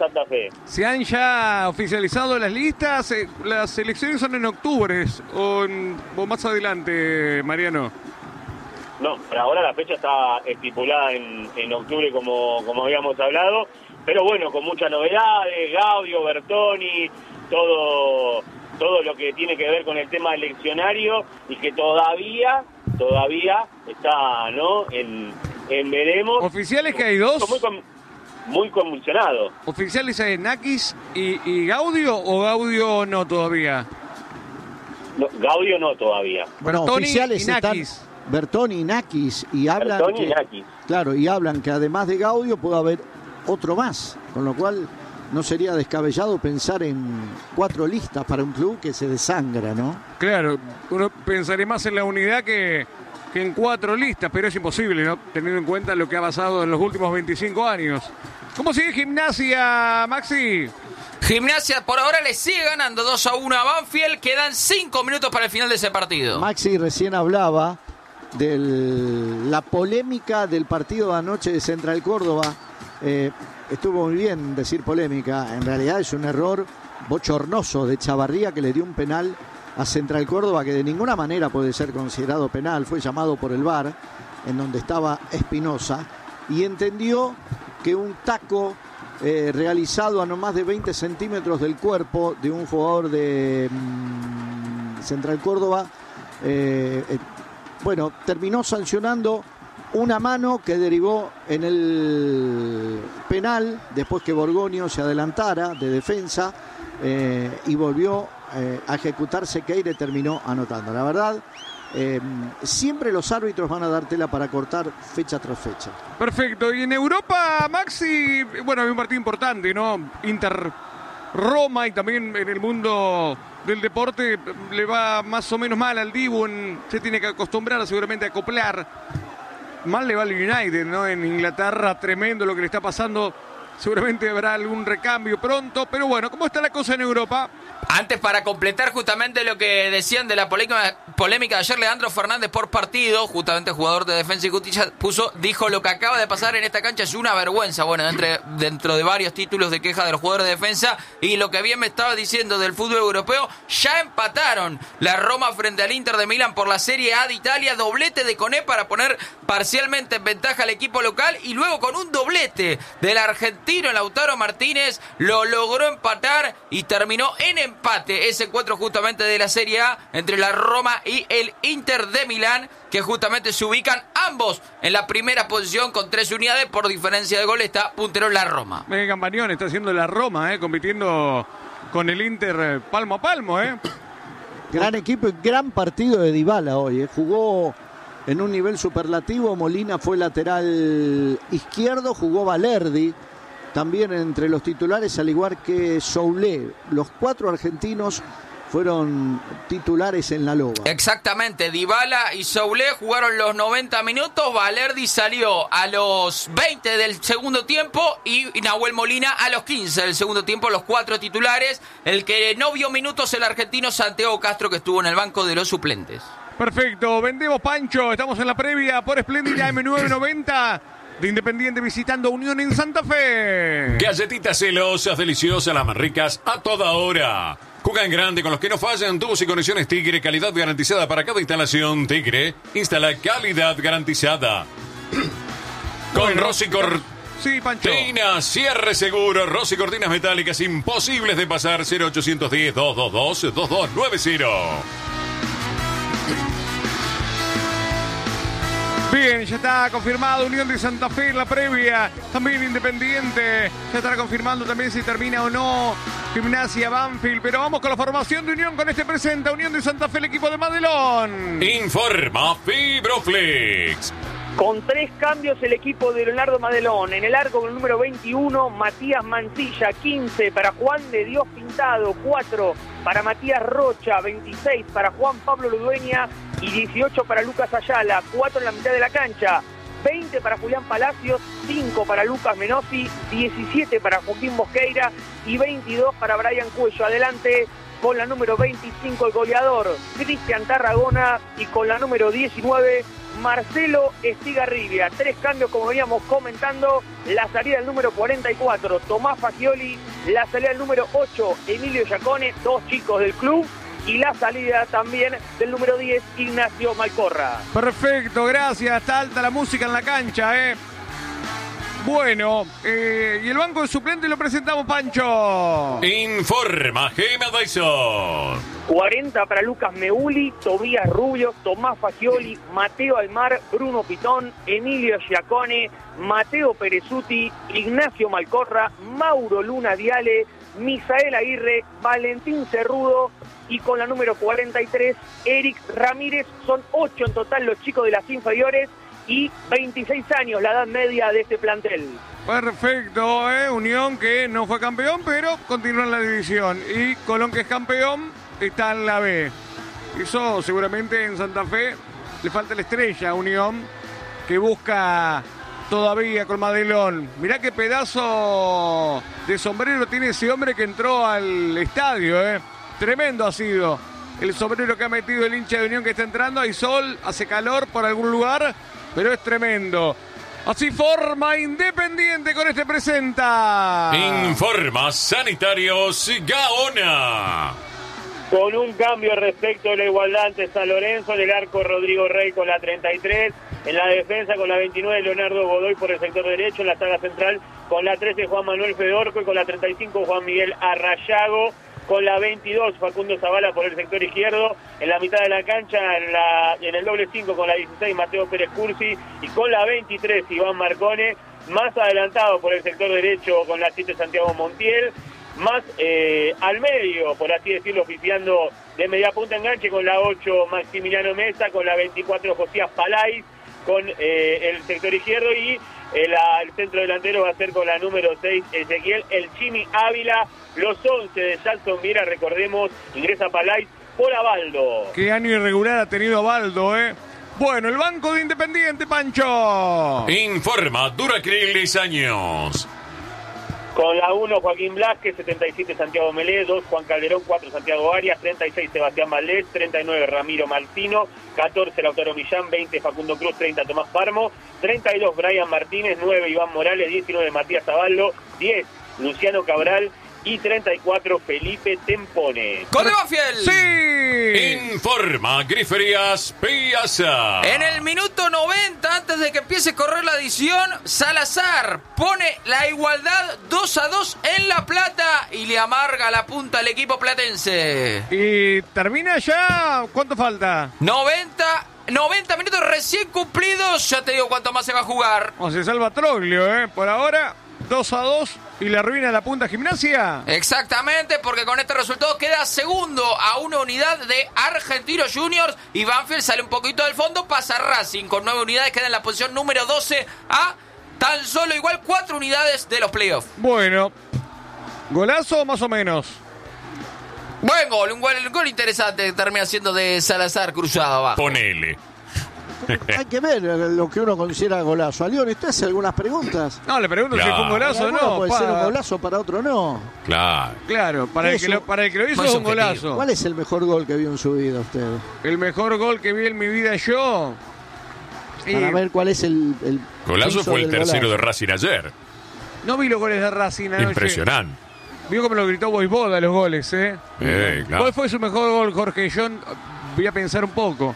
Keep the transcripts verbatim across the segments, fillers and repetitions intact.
Santa Fe. ¿Se han ya oficializado las listas? ¿Las elecciones son en octubre o, en, o más adelante, Mariano? No, por ahora la fecha está estipulada en, en octubre, como, como habíamos hablado, pero bueno, con muchas novedades, Gaudio, Bertoni, todo, todo lo que tiene que ver con el tema eleccionario y que todavía, todavía está, ¿no?, en, en veremos. ¿Oficiales que hay dos? Muy, muy convulsionado. ¿Oficiales hay Nakis y, y Gaudio o Gaudio no todavía? No, Gaudio no todavía. Bueno, Bertoni oficiales y están Nakis. Bertoni y Nakis y hablan Bertoni que, y Nakis. claro, y hablan que además de Gaudio puede haber otro más, con lo cual no sería descabellado pensar en cuatro listas para un club que se desangra, ¿no? Claro, uno pensaría más en la unidad que, que en cuatro listas, pero es imposible, ¿no?, teniendo en cuenta lo que ha pasado en los últimos veinticinco años. ¿Cómo sigue Gimnasia, Maxi? Gimnasia por ahora le sigue ganando dos a uno a Banfield. Quedan cinco minutos para el final de ese partido. Maxi recién hablaba de la polémica del partido de anoche de Central Córdoba. Eh, estuvo muy bien decir polémica, en realidad es un error bochornoso de Chavarría, que le dio un penal a Central Córdoba que de ninguna manera puede ser considerado penal. Fue llamado por el V A R, en donde estaba Espinosa, y entendió que un taco eh, realizado a no más de veinte centímetros del cuerpo de un jugador de mmm, Central Córdoba, eh, eh, bueno, terminó sancionando una mano que derivó en el penal después que Borgoño se adelantara de defensa eh, y volvió eh, a ejecutar Sequeira y terminó anotando. La verdad, eh, siempre los árbitros van a dar tela para cortar fecha tras fecha. Perfecto. Y en Europa, Maxi, bueno, hay un partido importante, ¿no? Inter Roma, y también en el mundo del deporte le va más o menos mal al Dibu, en, se tiene que acostumbrar seguramente a acoplar. Mal le va al United, ¿no? En Inglaterra, tremendo lo que le está pasando. Seguramente habrá algún recambio pronto, pero bueno, ¿cómo está la cosa en Europa? Antes, para completar justamente lo que decían de la polémica, polémica de ayer, Leandro Fernández por partido, justamente jugador de Defensa y Justicia, puso, dijo: lo que acaba de pasar en esta cancha es una vergüenza. Bueno, dentro, dentro de varios títulos de queja de los jugadores de defensa, y lo que bien me estaba diciendo del fútbol europeo, ya empataron la Roma frente al Inter de Milán por la Serie A de Italia, doblete de Koné para poner parcialmente en ventaja al equipo local, y luego con un doblete del argentino Lautaro Martínez lo logró empatar y terminó en empate ese encuentro justamente de la Serie A entre la Roma y el Inter de Milán, que justamente se ubican ambos en la primera posición con tres unidades. Por diferencia de gol está puntero la Roma. Eh, Campagnone está haciendo la Roma, eh, compitiendo con el Inter eh, palmo a palmo. Eh. Gran equipo y gran partido de Dybala hoy. Eh. Jugó en un nivel superlativo. Molina fue lateral izquierdo, jugó Valerdi también entre los titulares, al igual que Soulé. Los cuatro argentinos fueron titulares en la Loba. Exactamente, Dybala y Soulé jugaron los noventa minutos, Valerdi salió a los veinte del segundo tiempo y Nahuel Molina a los quince del segundo tiempo, los cuatro titulares. El que no vio minutos, el argentino Santiago Castro, que estuvo en el banco de los suplentes. Perfecto, vendemos Pancho, estamos en la previa por Espléndida eme nueve noventa de Independiente visitando Unión en Santa Fe. Galletitas celosas, deliciosas, las más ricas a toda hora. Juega en grande con los que no fallan, tubos y conexiones Tigre, calidad garantizada para cada instalación. Tigre, instala calidad garantizada. Con Bueno, Rossi Cortina, sí, Pancho. cierre seguro, Rossi Cortinas metálicas imposibles de pasar. Cero ochocientos diez, doscientos veintidós, veintidós noventa. Bien, ya está confirmado Unión de Santa Fe en la previa. También Independiente. Ya estará confirmando también si termina o no Gimnasia Banfield. Pero vamos con la formación de Unión con este presenta Unión de Santa Fe, el equipo de Madelón. Informa Fibroflex. Con tres cambios el equipo de Leonardo Madelón. En el arco con el número veintiuno, Matías Mancilla. quince para Juan de Dios Pintado. cuatro para Matías Rocha. veintiséis para Juan Pablo Ludueña. Y dieciocho para Lucas Ayala. cuatro en la mitad de la cancha. veinte para Julián Palacios. cinco para Lucas Menossi. diecisiete para Joaquín Bosqueira. Y veintidós para Brian Cuello. Adelante con la número veinticinco el goleador Cristian Tarragona. Y con la número diecinueve Marcelo Estigarribia. Tres cambios, como veníamos comentando. La salida del número cuarenta y cuatro, Tomás Fagioli. La salida del número ocho, Emilio Giacone, dos chicos del club. Y la salida también del número diez, Ignacio Malcorra. Perfecto, gracias. Está alta la música en la cancha, ¿eh? Bueno, eh, y el banco de suplentes lo presentamos, Pancho. Informa Gema Dyson. cuarenta para Lucas Meuli, Tobías Rubio, Tomás Fagioli, Mateo Almar, Bruno Pitón, Emilio Giacone, Mateo Perezuti, Ignacio Malcorra, Mauro Luna Diale, Misael Aguirre, Valentín Cerrudo y con la número cuarenta y tres, Eric Ramírez. Son ocho en total los chicos de las inferiores y veintiséis años la edad media de este plantel. Perfecto, ¿eh? Unión que no fue campeón, pero continúa en la división. Y Colón, que es campeón, está en la B. Eso seguramente en Santa Fe le falta la estrella a Unión, que busca todavía con Madelón. Mirá qué pedazo de sombrero tiene ese hombre que entró al estadio, ¿eh? Tremendo ha sido el sombrero que ha metido el hincha de Unión que está entrando. Hay sol, hace calor por algún lugar, pero es tremendo. Así forma Independiente con este presenta. Informa Sanitarios Gaona. Con un cambio respecto a la igualdad ante San Lorenzo, en el arco Rodrigo Rey con la treinta y tres, en la defensa con la veintinueve Leonardo Godoy por el sector derecho, en la saga central con la trece Juan Manuel Fedorco y con la treinta y cinco Juan Miguel Arrayago, con la veintidós Facundo Zavala por el sector izquierdo, en la mitad de la cancha en, la, en el doble cinco con la dieciséis Mateo Pérez Cursi y con la veintitrés Iván Marcone, más adelantado por el sector derecho con la siete Santiago Montiel, más eh, al medio, por así decirlo, oficiando de media punta enganche con la ocho Maximiliano Mesa, con la veinticuatro Josías Palais, con eh, el sector izquierdo y el, el centro delantero va a ser con la número seis Ezequiel El Chimi Ávila. Los once de Jackson Viera, recordemos, ingresa Palais por Abaldo. Qué año irregular ha tenido Abaldo, ¿eh? Bueno, el banco de Independiente, Pancho. Informa Duracril diez años. Con la uno Joaquín Blasquez, setenta y siete Santiago Melé, dos Juan Calderón, cuatro Santiago Arias, treinta y seis Sebastián Valdés, treinta y nueve Ramiro Martino, catorce Lautaro Millán, veinte Facundo Cruz, treinta Tomás Parmo, treinta y dos Brian Martínez, nueve Iván Morales, diecinueve Matías Zaballo, diez Luciano Cabral y treinta y cuatro Felipe Tempone. ¡Gol de Banfield! ¡Sí! Informa Griferías Piazza. En el minuto noventa, antes de que empiece a correr la adición, Salazar pone la igualdad dos a dos en La Plata y le amarga la punta al equipo platense. ¿Y termina ya? ¿Cuánto falta? noventa, noventa minutos recién cumplidos. Ya te digo cuánto más se va a jugar. O se salva Troglio, ¿eh? Por ahora, dos a dos y le arruina la punta Gimnasia. Exactamente, porque con este resultado queda segundo a una unidad de Argentinos Juniors y Banfield sale un poquito del fondo, pasa Racing con nueve unidades, queda en la posición número doce a tan solo igual cuatro unidades de los playoffs. Bueno, ¿golazo más o menos? Buen gol, un gol, un gol interesante que termina siendo de Salazar cruzado abajo. Ponele. Hay que ver lo que uno considera golazo. A León, ¿usted hace algunas preguntas? No, le pregunto Claro. si fue un golazo o Para no. alguno puede pa. ser un golazo, para otro no. Claro. Claro, para el, que Eso. lo, para el que lo hizo Muy es un subjetivo. golazo. ¿Cuál es el mejor gol que vio en su vida usted? El mejor gol que vi en mi vida yo. Y Para ver cuál es el... el Golazo piso fue el del tercero de golazo. Racing ayer. no vi los goles de Racing anoche. Impresionante. Vio cómo lo gritó Boivoda los goles, ¿eh? Eh, claro. ¿Cuál fue su mejor gol, Jorge? Yo voy a pensar un poco.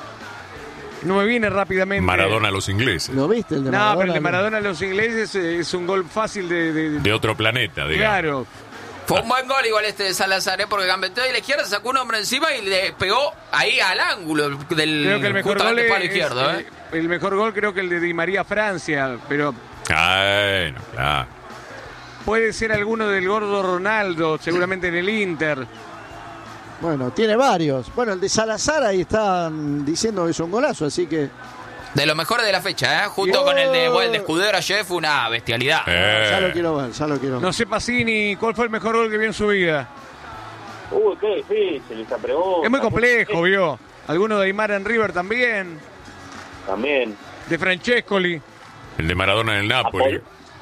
No me viene rápidamente. Maradona a los ingleses. ¿Lo viste el de No, Maradona? pero el de Maradona a los ingleses eh, es un gol fácil de... de- de- De otro planeta, digamos. claro. Fue un buen gol igual este de Salazar, ¿eh? Porque gambeteó de la izquierda, sacó un hombre encima y le pegó ahí al ángulo del Creo que el mejor gol justamente es, palo izquierdo, es- ¿eh? el mejor gol creo que el de Di María Francia, pero Bueno, claro. puede ser alguno del gordo Ronaldo, seguramente en el Inter. Bueno, tiene varios. Bueno, el de Salazar ahí están diciendo que es un golazo, así que... De los mejores de la fecha, ¿eh? Junto Oh. con el de, bueno, el de Escudero ayer fue una bestialidad. Eh. Ya lo quiero ver, ya lo quiero ver. No sé, Pacini, ¿cuál fue el mejor gol que vio en su vida? Uy, qué difícil esa pregunta. Es muy complejo, Eh, vio. Alguno de Aymar en River también, También. de Francescoli. El de Maradona en el Napoli. Apol-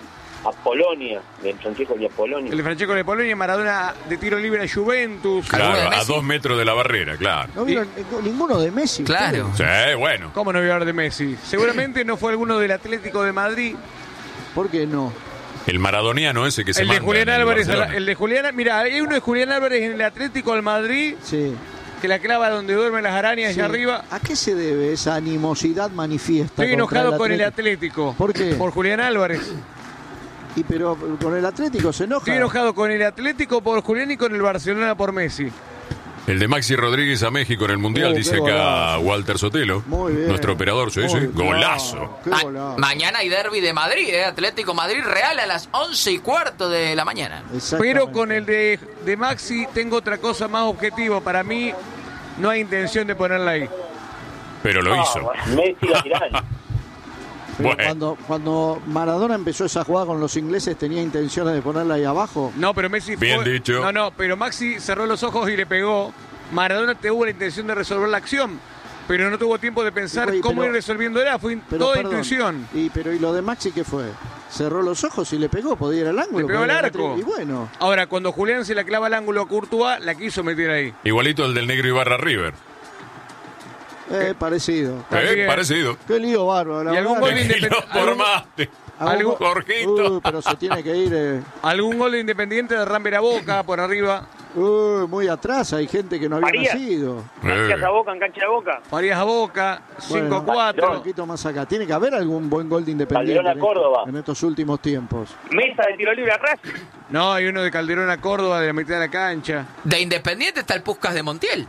a Polonia, de Francesco de Polonia. El de Francesco de Polonia, Maradona de tiro libre a Juventus. Claro, a dos metros de la barrera, claro. No vieron ninguno de Messi. Claro. Sí, bueno. ¿Cómo no voy a hablar de Messi? Seguramente no fue alguno del Atlético de Madrid. ¿Por qué no? El maradoniano ese que se El de manda Julián en el Álvarez, Barcelona. el de Julián, mira, hay uno de Julián Álvarez en el Atlético del Madrid, Sí. que la clava donde duermen las arañas Sí. allá arriba. ¿A qué se debe esa animosidad manifiesta? Estoy contra enojado con el Atlético. ¿Por qué? Por Julián Álvarez. Y pero con el Atlético se enoja. Estoy enojado con el Atlético por Julián y con el Barcelona por Messi. El de Maxi Rodríguez a México en el Mundial, Oh, dice qué acá golazo. Walter Sotelo. Muy bien. Nuestro operador, sí, Muy sí. bien. Golazo. Qué Ma- golazo. mañana hay derbi de Madrid, ¿eh? Atlético Madrid Real a las once y cuarto de la mañana. Exactamente. Pero con el de, de Maxi tengo otra cosa más objetiva. Para mí no hay intención de ponerla ahí. Pero lo Ah, hizo. bueno, Messi la tirán. Pero Bueno. cuando, cuando Maradona empezó esa jugada con los ingleses, ¿tenía intenciones de ponerla ahí abajo? No, pero Messi Bien fue- dicho. No, no, pero Maxi cerró los ojos y le pegó. Maradona tuvo la intención de resolver la acción, pero no tuvo tiempo de pensar Oye, cómo pero- ir resolviéndola. Fue in- Pero, toda perdón, intuición. Y, pero ¿y lo de Maxi qué fue? Cerró los ojos y le pegó, podía ir al ángulo. Le pegó podía al ir a la arco. tri- Y bueno, Ahora, cuando Julián se la clava al ángulo a Courtois, la quiso meter ahí. Igualito el del Negro Ibarra River. eh, parecido. Está Eh, bien. parecido. Qué lío bárbaro. La ¿Y algún verdad. gol de Y lo Independ- algún- formaste. Algún- algún- Jorgito. Uy, pero se tiene que ir. eh. Algún gol de Independiente de Ramber a Boca por arriba. Uy, muy atrás, hay gente que no había María. nacido. Canchas a Boca en cancha de Boca. Farías a Boca, Bueno, cinco Un cuatro. poquito más acá. Tiene que haber algún buen gol de Independiente Calderón a en, esto- Córdoba. en estos últimos tiempos. Mesa de tiro libre a Racing. No, hay uno de Calderón a Córdoba de la mitad de la cancha. De Independiente está el Puskás de Montiel.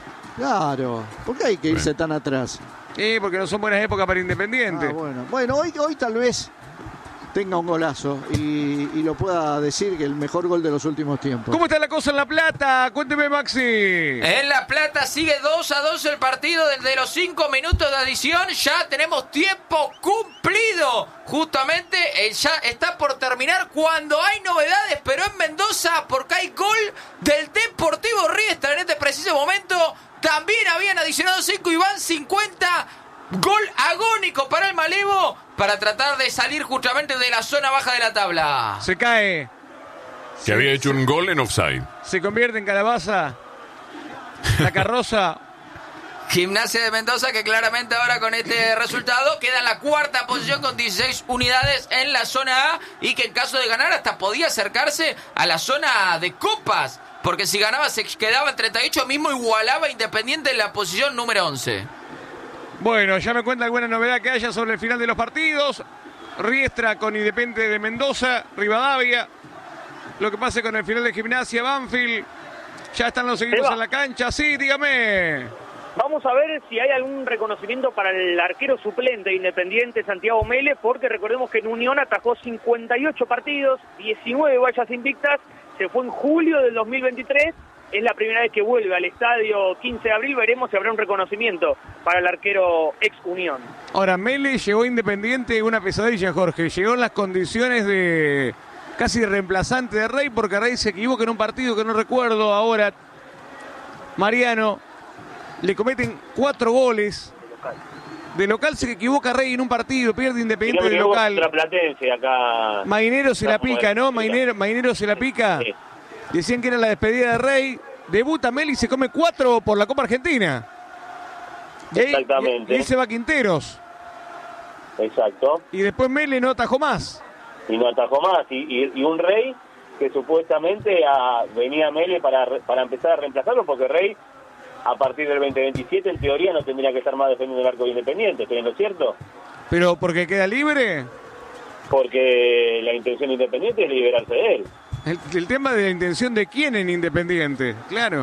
Claro, ¿por qué hay que irse tan atrás? Sí, porque no son buenas épocas para Independiente. Ah, bueno, bueno hoy, hoy tal vez tenga un golazo y, y lo pueda decir que el mejor gol de los últimos tiempos. ¿Cómo está la cosa en La Plata? Cuénteme, Maxi. En La Plata sigue dos a dos el partido desde los cinco minutos de adición. Ya tenemos tiempo cumplido. Justamente eh, ya está por terminar cuando hay novedades, pero en Mendoza, porque hay gol del Deportivo Riestra en este preciso momento. También habían adicionado cinco y van cincuenta. Gol agónico para el Malevo para tratar de salir justamente de la zona baja de la tabla. Se cae. Que había hecho un gol en offside. Se convierte en calabaza. La carroza. Gimnasia de Mendoza que claramente ahora con este resultado queda en la cuarta posición con dieciséis unidades en la zona A y que en caso de ganar hasta podía acercarse a la zona de copas, porque si ganaba se quedaba en treinta y ocho, mismo igualaba a Independiente en la posición número once. Bueno, ya me cuenta alguna novedad que haya sobre el final de los partidos. Riestra con Independiente de Mendoza, Rivadavia. Lo que pase con el final de Gimnasia, Banfield. Ya están los equipos Seba. en la cancha. Sí, dígame. Vamos a ver si hay algún reconocimiento para el arquero suplente de Independiente, Santiago Mele, porque recordemos que en Unión atajó cincuenta y ocho partidos, diecinueve vallas invictas, se fue en julio del dos mil veintitrés, es la primera vez que vuelve al estadio quince de abril, veremos si habrá un reconocimiento para el arquero ex Unión. Ahora, Mele llegó Independiente una pesadilla, Jorge. Llegó en las condiciones de casi reemplazante de Rey, porque Rey se equivoca en un partido que no recuerdo ahora. Mariano, le cometen cuatro goles. De local se equivoca Rey en un partido, pierde Independiente de local. Platense acá. Mainero se la pica, ¿no? Mainero, Mainero se la pica. Sí. Decían que era la despedida de Rey. Debuta Meli y se come cuatro por la Copa Argentina. Y ahí, Exactamente. Y, y ahí se va Quinteros. Exacto. Y después Mele no atajó más. Y no atajó más. Y, y, y un Rey que supuestamente a, venía a Mele para, re- para empezar a reemplazarlo, porque Rey, a partir del veinte veintisiete, en teoría no tendría que estar más defendiendo el arco de Independiente, ¿estoy en lo cierto? Pero porque queda libre. Porque la intención de Independiente es liberarse de él. El, el tema de la intención de quién en Independiente. Claro.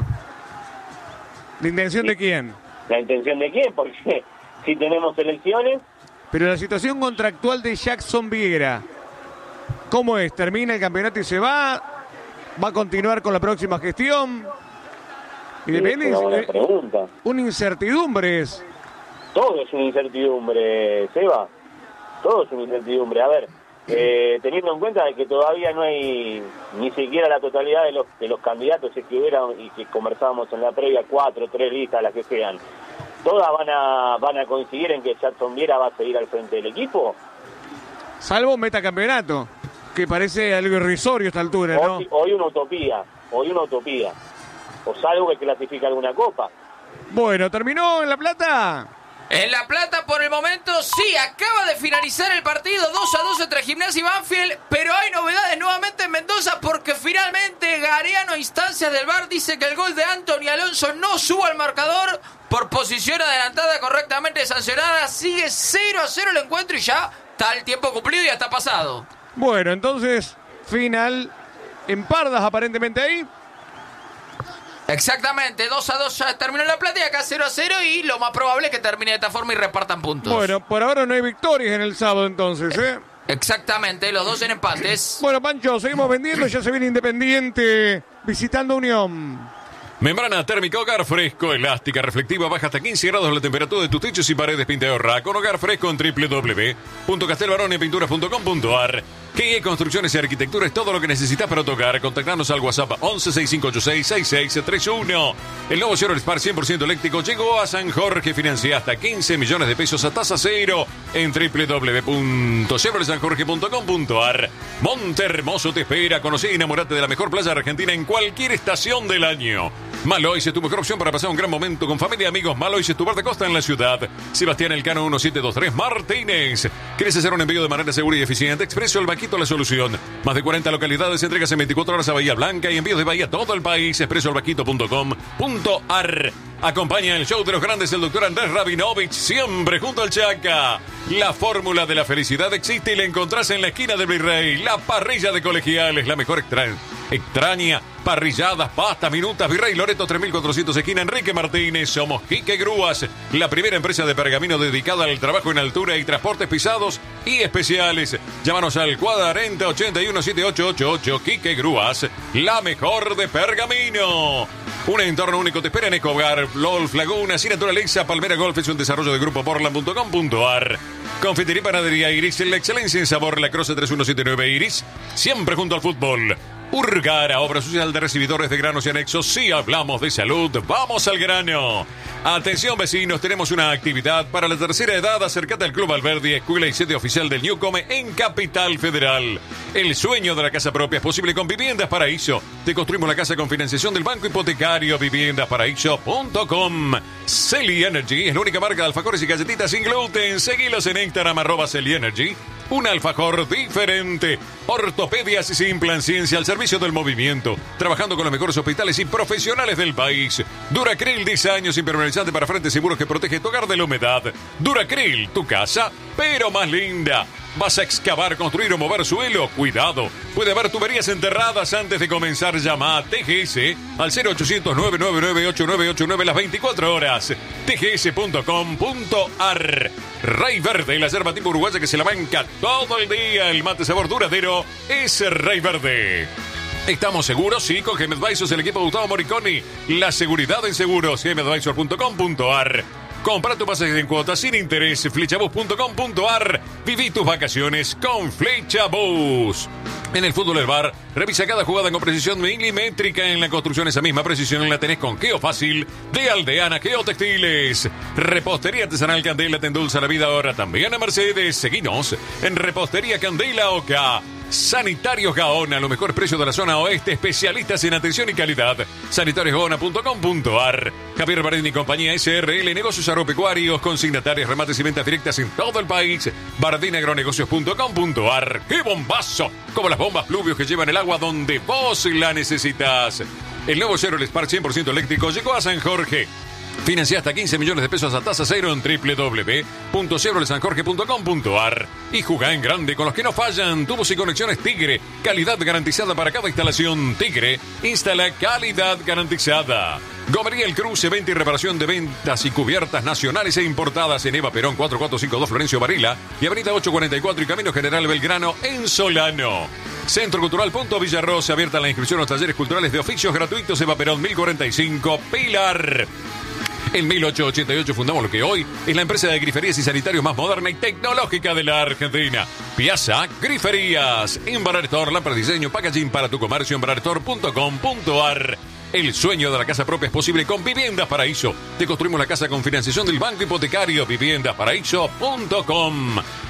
¿La intención de quién? ¿La intención de quién? Porque si tenemos elecciones, Pero la situación contractual de Jackson Viera, ¿cómo es? ¿Termina el campeonato y se va? ¿Va a continuar con la próxima gestión? Independiente, es una buena eh, pregunta. una incertidumbre es. Todo es una incertidumbre, Seba. Todo es una incertidumbre. A ver, eh, teniendo en cuenta de que todavía no hay ni siquiera la totalidad de los de los candidatos, si es que hubiera, y que conversábamos en la previa, cuatro, tres listas, las que sean, todas van a van a coincidir en que Jackson Viera va a seguir al frente del equipo. Salvo metacampeonato. que parece algo irrisorio a esta altura, ¿no? Hoy, hoy una utopía, hoy una utopía. O salvo que clasifica alguna copa. Bueno, ¿terminó en La Plata? En La Plata, por el momento, sí, acaba de finalizar el partido dos a dos entre Gimnasia y Banfield, pero hay novedades nuevamente en Mendoza porque finalmente Gariano, a instancias del V A R, dice que el gol de Anthony Alonso no sube al marcador por posición adelantada correctamente sancionada. Sigue cero a cero el encuentro y ya está el tiempo cumplido y ya está pasado. Bueno, entonces, final en Pardas aparentemente ahí. Exactamente, dos a dos ya terminó La Plata y acá cero a cero y lo más probable es que termine de esta forma y repartan puntos. Bueno, por ahora no hay victorias en el sábado entonces, ¿eh? Exactamente, los dos en empates. Bueno, Pancho, seguimos vendiendo, ya se viene Independiente visitando Unión. Membrana térmica Hogar Fresco, elástica, reflectiva, baja hasta quince grados la temperatura de tus techos y paredes Pintaorra. Con Hogar Fresco en doble u doble u doble u punto castelbarone pinturas punto com punto a r. G I E Construcciones y Arquitectura es todo lo que necesitas para tocar. Contactanos al WhatsApp once seis cinco ocho seis seis seis tres uno. El nuevo Chevrolet Spark cien por ciento eléctrico llegó a San Jorge. Financia hasta quince millones de pesos a tasa cero en doble u doble u doble u punto chevrolet san jorge punto com punto a r. Monte Hermoso te espera. Conocí y enamorate de la mejor playa argentina en cualquier estación del año. Malois es tu mejor opción para pasar un gran momento con familia y amigos. Malois es tu bar de costa en la ciudad. Sebastián Elcano mil setecientos veintitrés Martínez. ¿Quieres hacer un envío de manera segura y eficiente? Expreso El Vaquito, la solución. Más de cuarenta localidades, entregas en veinticuatro horas a Bahía Blanca y envíos de Bahía a todo el país. expreso el vaquito punto com punto a r. Acompaña el show de los grandes el doctor Andrés Rabinovich, siempre junto al Chaca. La fórmula de la felicidad existe y la encontrás en la esquina del Virrey. La parrilla de Colegiales, la mejor extra extraña. Parrilladas, pastas, minutas, Virrey Loreto tres mil cuatrocientos, esquina Enrique Martínez. Somos Quique Grúas, la primera empresa de pergamino dedicada al trabajo en altura y transportes pisados y especiales. Llámanos al cuarenta ochenta y uno setenta y ocho ochenta y ocho. Quique Grúas, la mejor de pergamino. Un entorno único te espera en Ecogar, Golf Laguna, Sin Naturaleza, Palmera Golf es un desarrollo de grupo portland punto com punto a r. Confitería y Panadería Iris, la excelencia en sabor, la Croce tres uno siete nueve Iris, siempre junto al fútbol. Urgara, obra social de recibidores de granos y anexos. Si hablamos de salud, vamos al grano. Atención vecinos, tenemos una actividad para la tercera edad. Acércate al Club Alberdi, escuela y sede oficial del Newcome en Capital Federal. El sueño de la casa propia es posible con Viviendas Paraíso. Te construimos la casa con financiación del Banco Hipotecario. viviendas paraíso punto com. Celi Energy es la única marca de alfajores y galletitas sin gluten. Seguilos en Instagram, arroba Celi Energy. Un alfajor diferente. Ortopedias y Simplan, ciencia al servicio del movimiento. Trabajando con los mejores hospitales y profesionales del país. Duracril, diez años impermeabilizante para frentes seguros que protege tu hogar de la humedad. Duracril, tu casa, pero más linda. ¿Vas a excavar, construir o mover suelo? Cuidado. Puede haber tuberías enterradas antes de comenzar. Llama a T G S al cero ochocientos nueve nueve nueve ocho nueve ocho nueve las veinticuatro horas. T G S punto com punto a r. Rey Verde, la yerba tipo uruguaya que se la banca todo el día. El mate sabor duradero es Rey Verde. ¿Estamos seguros? Sí, con Game Advisors, el equipo de Gustavo Moriconi. La seguridad en seguros. game advisor punto com punto a r. Compra tu pasaje en cuotas sin interés. flechabus punto com punto a r. Viví tus vacaciones con Flechabus. En el fútbol del V A R, revisa cada jugada con precisión milimétrica. En la construcción esa misma precisión la tenés con Geofácil de Aldeana Geotextiles. Repostería Artesanal Candela te endulza la vida ahora también a Mercedes. Seguinos en Repostería Candela Oca. Sanitarios Gaona, los mejores precios de la zona oeste, especialistas en atención y calidad. sanitarios gaona punto com punto a r. Javier Bardini y compañía S R L, negocios agropecuarios, consignatarios, remates y ventas directas en todo el país. bardini agronegocios punto com punto a r. ¡Qué bombazo! Como las bombas pluvios que llevan el agua donde vos la necesitas. El nuevo Chevrolet Spark cien por ciento eléctrico llegó a San Jorge. Financia hasta quince millones de pesos a tasa cero en doble u doble u doble u punto chevrolet san jorge punto com punto a r. Y jugá en grande con los que no fallan. Tubos y conexiones Tigre. Calidad garantizada para cada instalación. Tigre instala calidad garantizada. Gomería El Cruce, venta y reparación de ventas y cubiertas nacionales e importadas en Eva Perón cuatro cuatro cinco dos Florencio Varela y Avenida ocho cuarenta y cuatro y Camino General Belgrano en Solano. Centro Cultural Punto Villarrosa, abierta la inscripción a los talleres culturales de oficios gratuitos. Eva Perón mil cuarenta y cinco, Pilar. En mil ochocientos ochenta y ocho fundamos lo que hoy es la empresa de griferías y sanitarios más moderna y tecnológica de la Argentina. Piazza Griferías. Embarar Store, lámpara de diseño, packaging para tu comercio. embarar store punto com punto a r. El sueño de la casa propia es posible con Viviendas Paraíso. Te construimos la casa con financiación del Banco Hipotecario. viviendas paraíso punto com.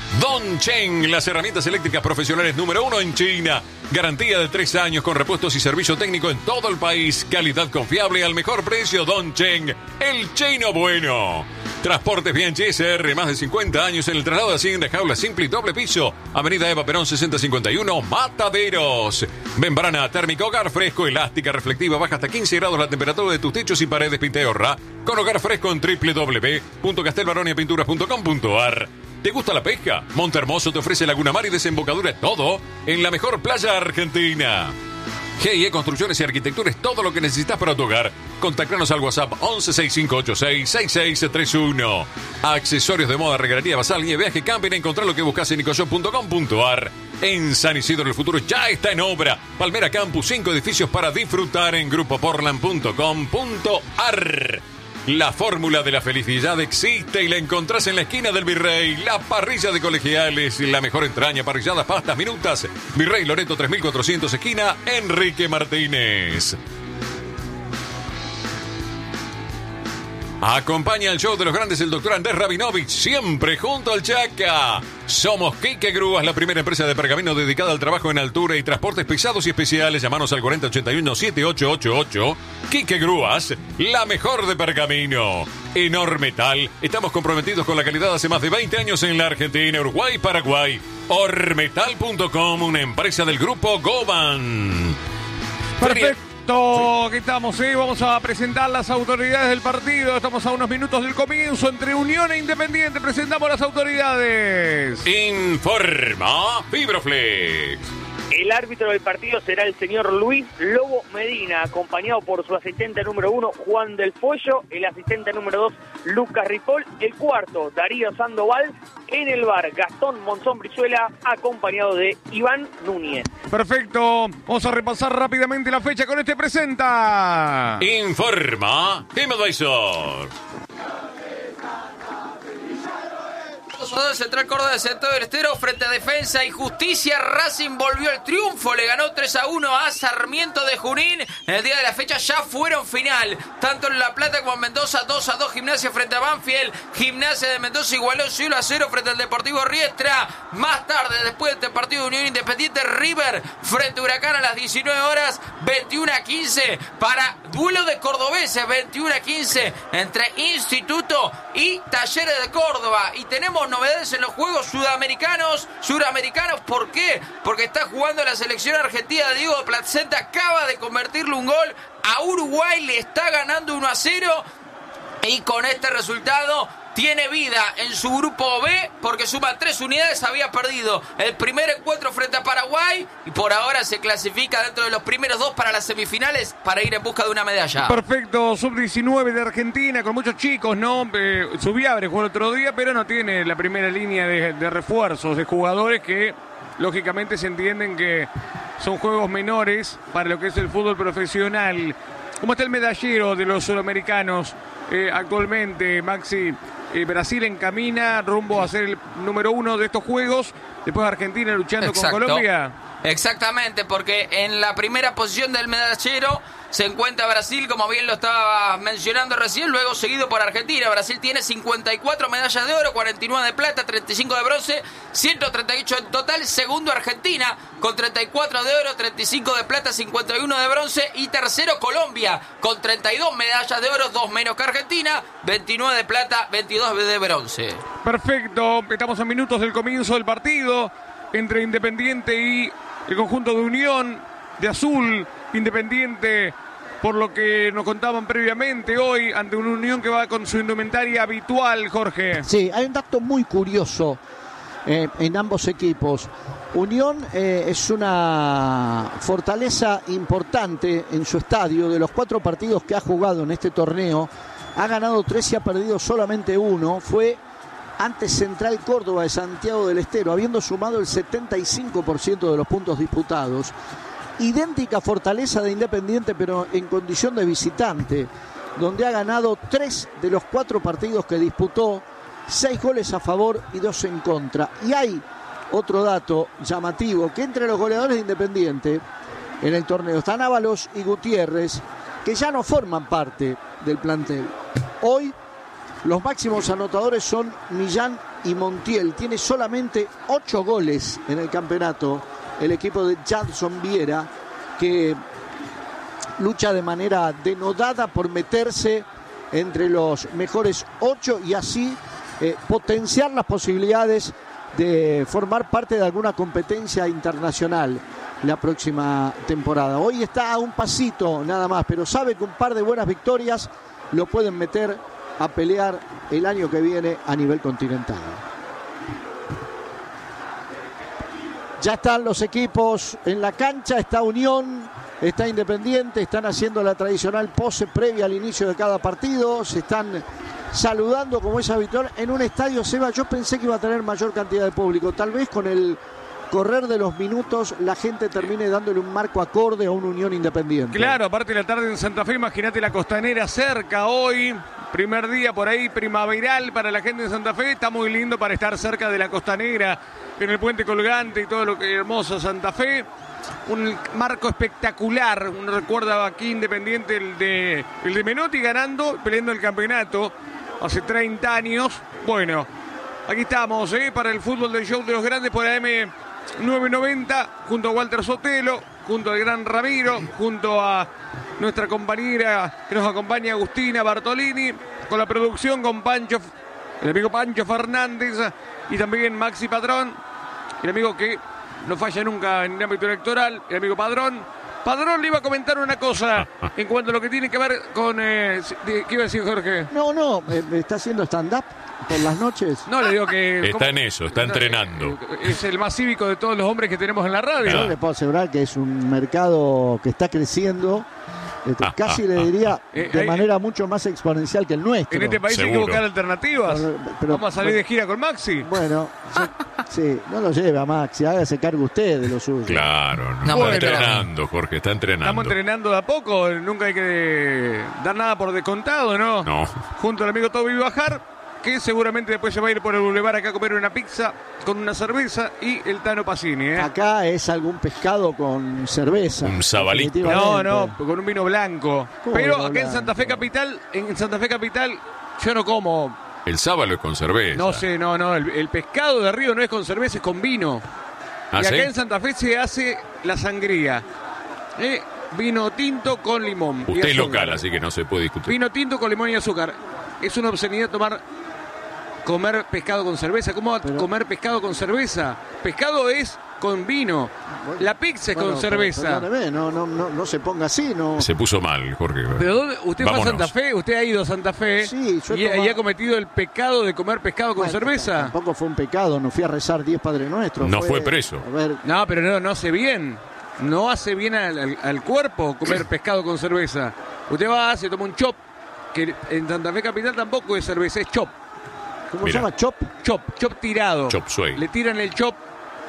Dongchen, las herramientas eléctricas profesionales número uno en China. Garantía de tres años con repuestos y servicio técnico en todo el país. Calidad confiable al mejor precio. Dongchen, el chino bueno. Transportes Bianchi S R, más de cincuenta años en el traslado de Hacienda, jaula simple y doble piso. Avenida Eva Perón sesenta cincuenta y uno, Mataderos. Membrana térmica, hogar fresco, elástica, reflectiva, baja hasta quince grados la temperatura de tus techos y paredes Pinteorra. Con hogar fresco en doble u doble u doble u punto castelbaronia pinturas punto com punto a r. ¿Te gusta la pesca? Montehermoso te ofrece Laguna Mar y desembocadura, todo en la mejor playa argentina. G I E Construcciones y Arquitectura es todo lo que necesitas para tu hogar. Contactanos al WhatsApp once sesenta y cinco ochenta y seis sesenta y seis treinta y uno. Accesorios de moda, regadería, basal, nieve, viaje, camping. Encontrar lo que buscas en nicoshop punto com punto a r. En San Isidro el futuro ya está en obra. Palmera Campus, cinco edificios para disfrutar en grupo portland punto com punto a r. La fórmula de la felicidad existe y la encontrás en la esquina del Virrey. La parrilla de colegiales, la mejor entraña, parrilladas, pastas, minutas. Virrey Loreto tres mil cuatrocientos, esquina Enrique Martínez. Acompaña el show de los grandes el doctor Andrés Rabinovich, siempre junto al Chaca. Somos Quique Grúas, la primera empresa de pergamino dedicada al trabajo en altura y transportes pesados y especiales. Llamanos al cuarenta ochenta y uno setenta y ocho ochenta y ocho. Quique Grúas, la mejor de pergamino. Enormetal, estamos comprometidos con la calidad hace más de veinte años en la Argentina, Uruguay y Paraguay. Ormetal punto com, una empresa del grupo Goban. Perfecto. Aquí estamos, ¿eh? Vamos a presentar las autoridades del partido. Estamos a unos minutos del comienzo entre Unión e Independiente. Presentamos las autoridades. Informa Fibroflex. El árbitro del partido será el señor Luis Lobo Medina, acompañado por su asistente número uno, Juan del Pollo, el asistente número dos, Lucas Ripoll, el cuarto, Darío Sandoval, en el bar, Gastón Monzón Brizuela, acompañado de Iván Núñez. Perfecto, vamos a repasar rápidamente la fecha con este presenta. Informa Team Advisor. Central Córdoba de Santiago del Estero frente a Defensa y Justicia. Racing volvió al triunfo, le ganó tres a uno a Sarmiento de Junín. En el día de la fecha ya fueron final, tanto en La Plata como en Mendoza. Dos a dos Gimnasia frente a Banfield. Gimnasia de Mendoza igualó cero a cero frente al Deportivo Riestra. Más tarde, después de este partido de Unión Independiente, River frente a Huracán a las diecinueve horas, veintiuno a quince para duelo de cordobeses, veintiuno a quince entre Instituto y Talleres de Córdoba. Y tenemos novedades en los juegos sudamericanos. Sudamericanos, ¿por qué? Porque está jugando la selección argentina. Diego Placenta acaba de convertirle un gol a Uruguay, le está ganando uno a cero y con este resultado tiene vida en su grupo B porque suma tres unidades. Había perdido el primer encuentro frente a Paraguay y por ahora se clasifica dentro de los primeros dos para las semifinales para ir en busca de una medalla. Perfecto, sub diecinueve de Argentina con muchos chicos, ¿no? Eh, Subiabre jugó el otro día, pero no tiene la primera línea de, de refuerzos, de jugadores que lógicamente se entienden que son juegos menores para lo que es el fútbol profesional. ¿Cómo está el medallero de los sudamericanos eh, actualmente, Maxi? Eh, Brasil encamina rumbo a ser el número uno de estos juegos, después Argentina luchando Exacto. con Colombia. Exactamente, porque en la primera posición del medallero se encuentra Brasil, como bien lo estaba mencionando recién, luego seguido por Argentina. Brasil tiene cincuenta y cuatro medallas de oro, cuarenta y nueve de plata, treinta y cinco de bronce, ciento treinta y ocho en total. Segundo Argentina con treinta y cuatro de oro, treinta y cinco de plata, cincuenta y uno de bronce. Y tercero Colombia con treinta y dos medallas de oro, dos menos que Argentina, veintinueve de plata, veintidós de bronce. Perfecto, estamos a minutos del comienzo del partido entre Independiente y el conjunto de Unión de Azul. Independiente, por lo que nos contaban previamente hoy, ante una Unión que va con su indumentaria habitual, Jorge. Sí, hay un dato muy curioso eh, en ambos equipos. Unión eh, es una fortaleza importante en su estadio. De los cuatro partidos que ha jugado en este torneo, ha ganado tres y ha perdido solamente uno. Fue ante Central Córdoba de Santiago del Estero, habiendo sumado el setenta y cinco por ciento de los puntos disputados. Idéntica fortaleza de Independiente, pero en condición de visitante, donde ha ganado tres de los cuatro partidos que disputó, seis goles a favor y dos en contra. Y hay otro dato llamativo, que entre los goleadores de Independiente en el torneo están Ábalos y Gutiérrez, que ya no forman parte del plantel. Hoy los máximos anotadores son Millán y Montiel. Tiene solamente ocho goles en el campeonato el equipo de Jadson Viera, que lucha de manera denodada por meterse entre los mejores ocho y así eh, potenciar las posibilidades de formar parte de alguna competencia internacional la próxima temporada. Hoy está a un pasito nada más, pero sabe que un par de buenas victorias lo pueden meter a pelear el año que viene a nivel continental. Ya están los equipos en la cancha, está Unión, está Independiente, están haciendo la tradicional pose previa al inicio de cada partido, se están saludando como es habitual en un estadio. Seba, yo pensé que iba a tener mayor cantidad de público, tal vez con el correr de los minutos la gente termine dándole un marco acorde a una Unión Independiente. Claro, aparte de la tarde en Santa Fe, imagínate la Costanera cerca hoy, primer día por ahí primaveral para la gente de Santa Fe, está muy lindo para estar cerca de la Costanera, en el puente colgante y todo lo que hermoso Santa Fe. Un marco espectacular, uno recuerda aquí Independiente el de, el de Menotti ganando, peleando el campeonato hace treinta años. Bueno, aquí estamos ¿eh? para el fútbol del show de los grandes por A M nueve noventa, junto a Walter Sotelo, junto al gran Ramiro, junto a nuestra compañera que nos acompaña Agustina Bartolini, con la producción con Pancho, el amigo Pancho Fernández y también Maxi Padrón, el amigo que no falla nunca en el ámbito electoral, el amigo Padrón. Padrón le iba a comentar una cosa en cuanto a lo que tiene que ver con... Eh, ¿qué iba a decir Jorge? No, no, eh, está haciendo stand-up por las noches. No, le digo que... Está ¿cómo? en eso, está No, entrenando. Es el más cívico de todos los hombres que tenemos en la radio. Yo le puedo asegurar que es un mercado que está creciendo, este, Ah, casi ah, le ah. diría Eh, de eh, manera mucho más exponencial que el nuestro. En este país hay que Seguro. buscar alternativas. Pero- pero- Vamos a salir de gira con Maxi. Bueno, sí, sí, no lo lleve a Maxi, hágase cargo usted de lo suyo. Claro, no, No, está bueno. entrenando, Jorge, está entrenando. Estamos entrenando de a poco, nunca hay que dar nada por descontado, ¿no? No. Junto al amigo Toby Bajar, que seguramente después se va a ir por el bulevar acá a comer una pizza con una cerveza y el Tano Pacini, ¿eh? Acá es algún pescado con cerveza. Un sabalito. No, definitivamente. no, con un vino blanco. ¿Cómo Pero vino acá en Santa Fe blanco? Capital, en Santa Fe Capital, yo no como. El sábalo es con cerveza. No sé, no, no. El, el pescado de río no es con cerveza, es con vino. ¿Ah, y acá sí? en Santa Fe se hace la sangría. ¿eh? Vino tinto con limón. y Usted es azúcar. local, así que no se puede discutir. Vino tinto con limón y azúcar. Es una obscenidad tomar, comer pescado con cerveza. ¿Cómo va a Pero- comer pescado con cerveza? Pescado es con vino. La pizza es Bueno, con pero- cerveza. perdóneme, no, no, no, no se ponga así, no. Se puso mal, Jorge. ¿Pero dónde? ¿Usted Vámonos. fue a Santa Fe? ¿Usted ha ido a Santa Fe? Sí, yo he y, y tomado- ha cometido el pecado de comer pescado con Bueno, cerveza? Tampoco fue un pecado, no fui a rezar diez Padres Nuestros. No fue preso. A ver, No, pero no, no hace bien. No hace bien al, al- al cuerpo comer pescado con cerveza. Usted va, se toma un chop, que en Santa Fe Capital tampoco es cerveza, es chop. ¿cómo Mira. se llama? Chop. Chop, chop tirado. Chop suey. Le tiran el chop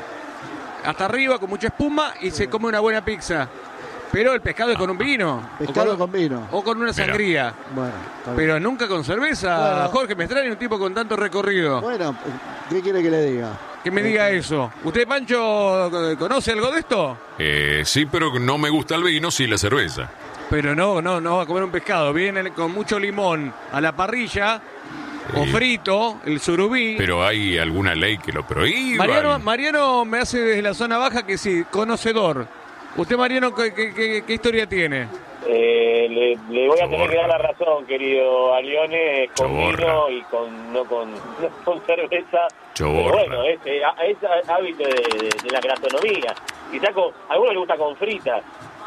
hasta arriba con mucha espuma y se come una buena pizza. Pero el pescado es con un vino. Pescado o con vino. O con una Mira. sangría. Bueno, está bien. Pero nunca con cerveza. Bueno. Jorge, me extraña un tipo con tanto recorrido. Bueno, ¿qué quiere que le diga? Que me diga eso. ¿Usted, Pancho, conoce algo de esto? Eh, sí, pero no me gusta el vino, sí la cerveza. Pero no, no, no va a comer un pescado. Viene con mucho limón a la parrilla o Sí. frito, el surubí. Pero hay alguna ley que lo prohíba. Mariano, Mariano me hace desde la zona baja que sí, conocedor. ¿Usted, Mariano, qué, qué- qué- qué historia tiene? Eh, le, le voy a tener Choborra. que dar la razón, querido Alione, con Choborra. vino y con no con, no con cerveza. Choborra. Pero bueno, es, eh, es hábito de, de- de la gastronomía. Quizá con, a algunos les gusta con fritas.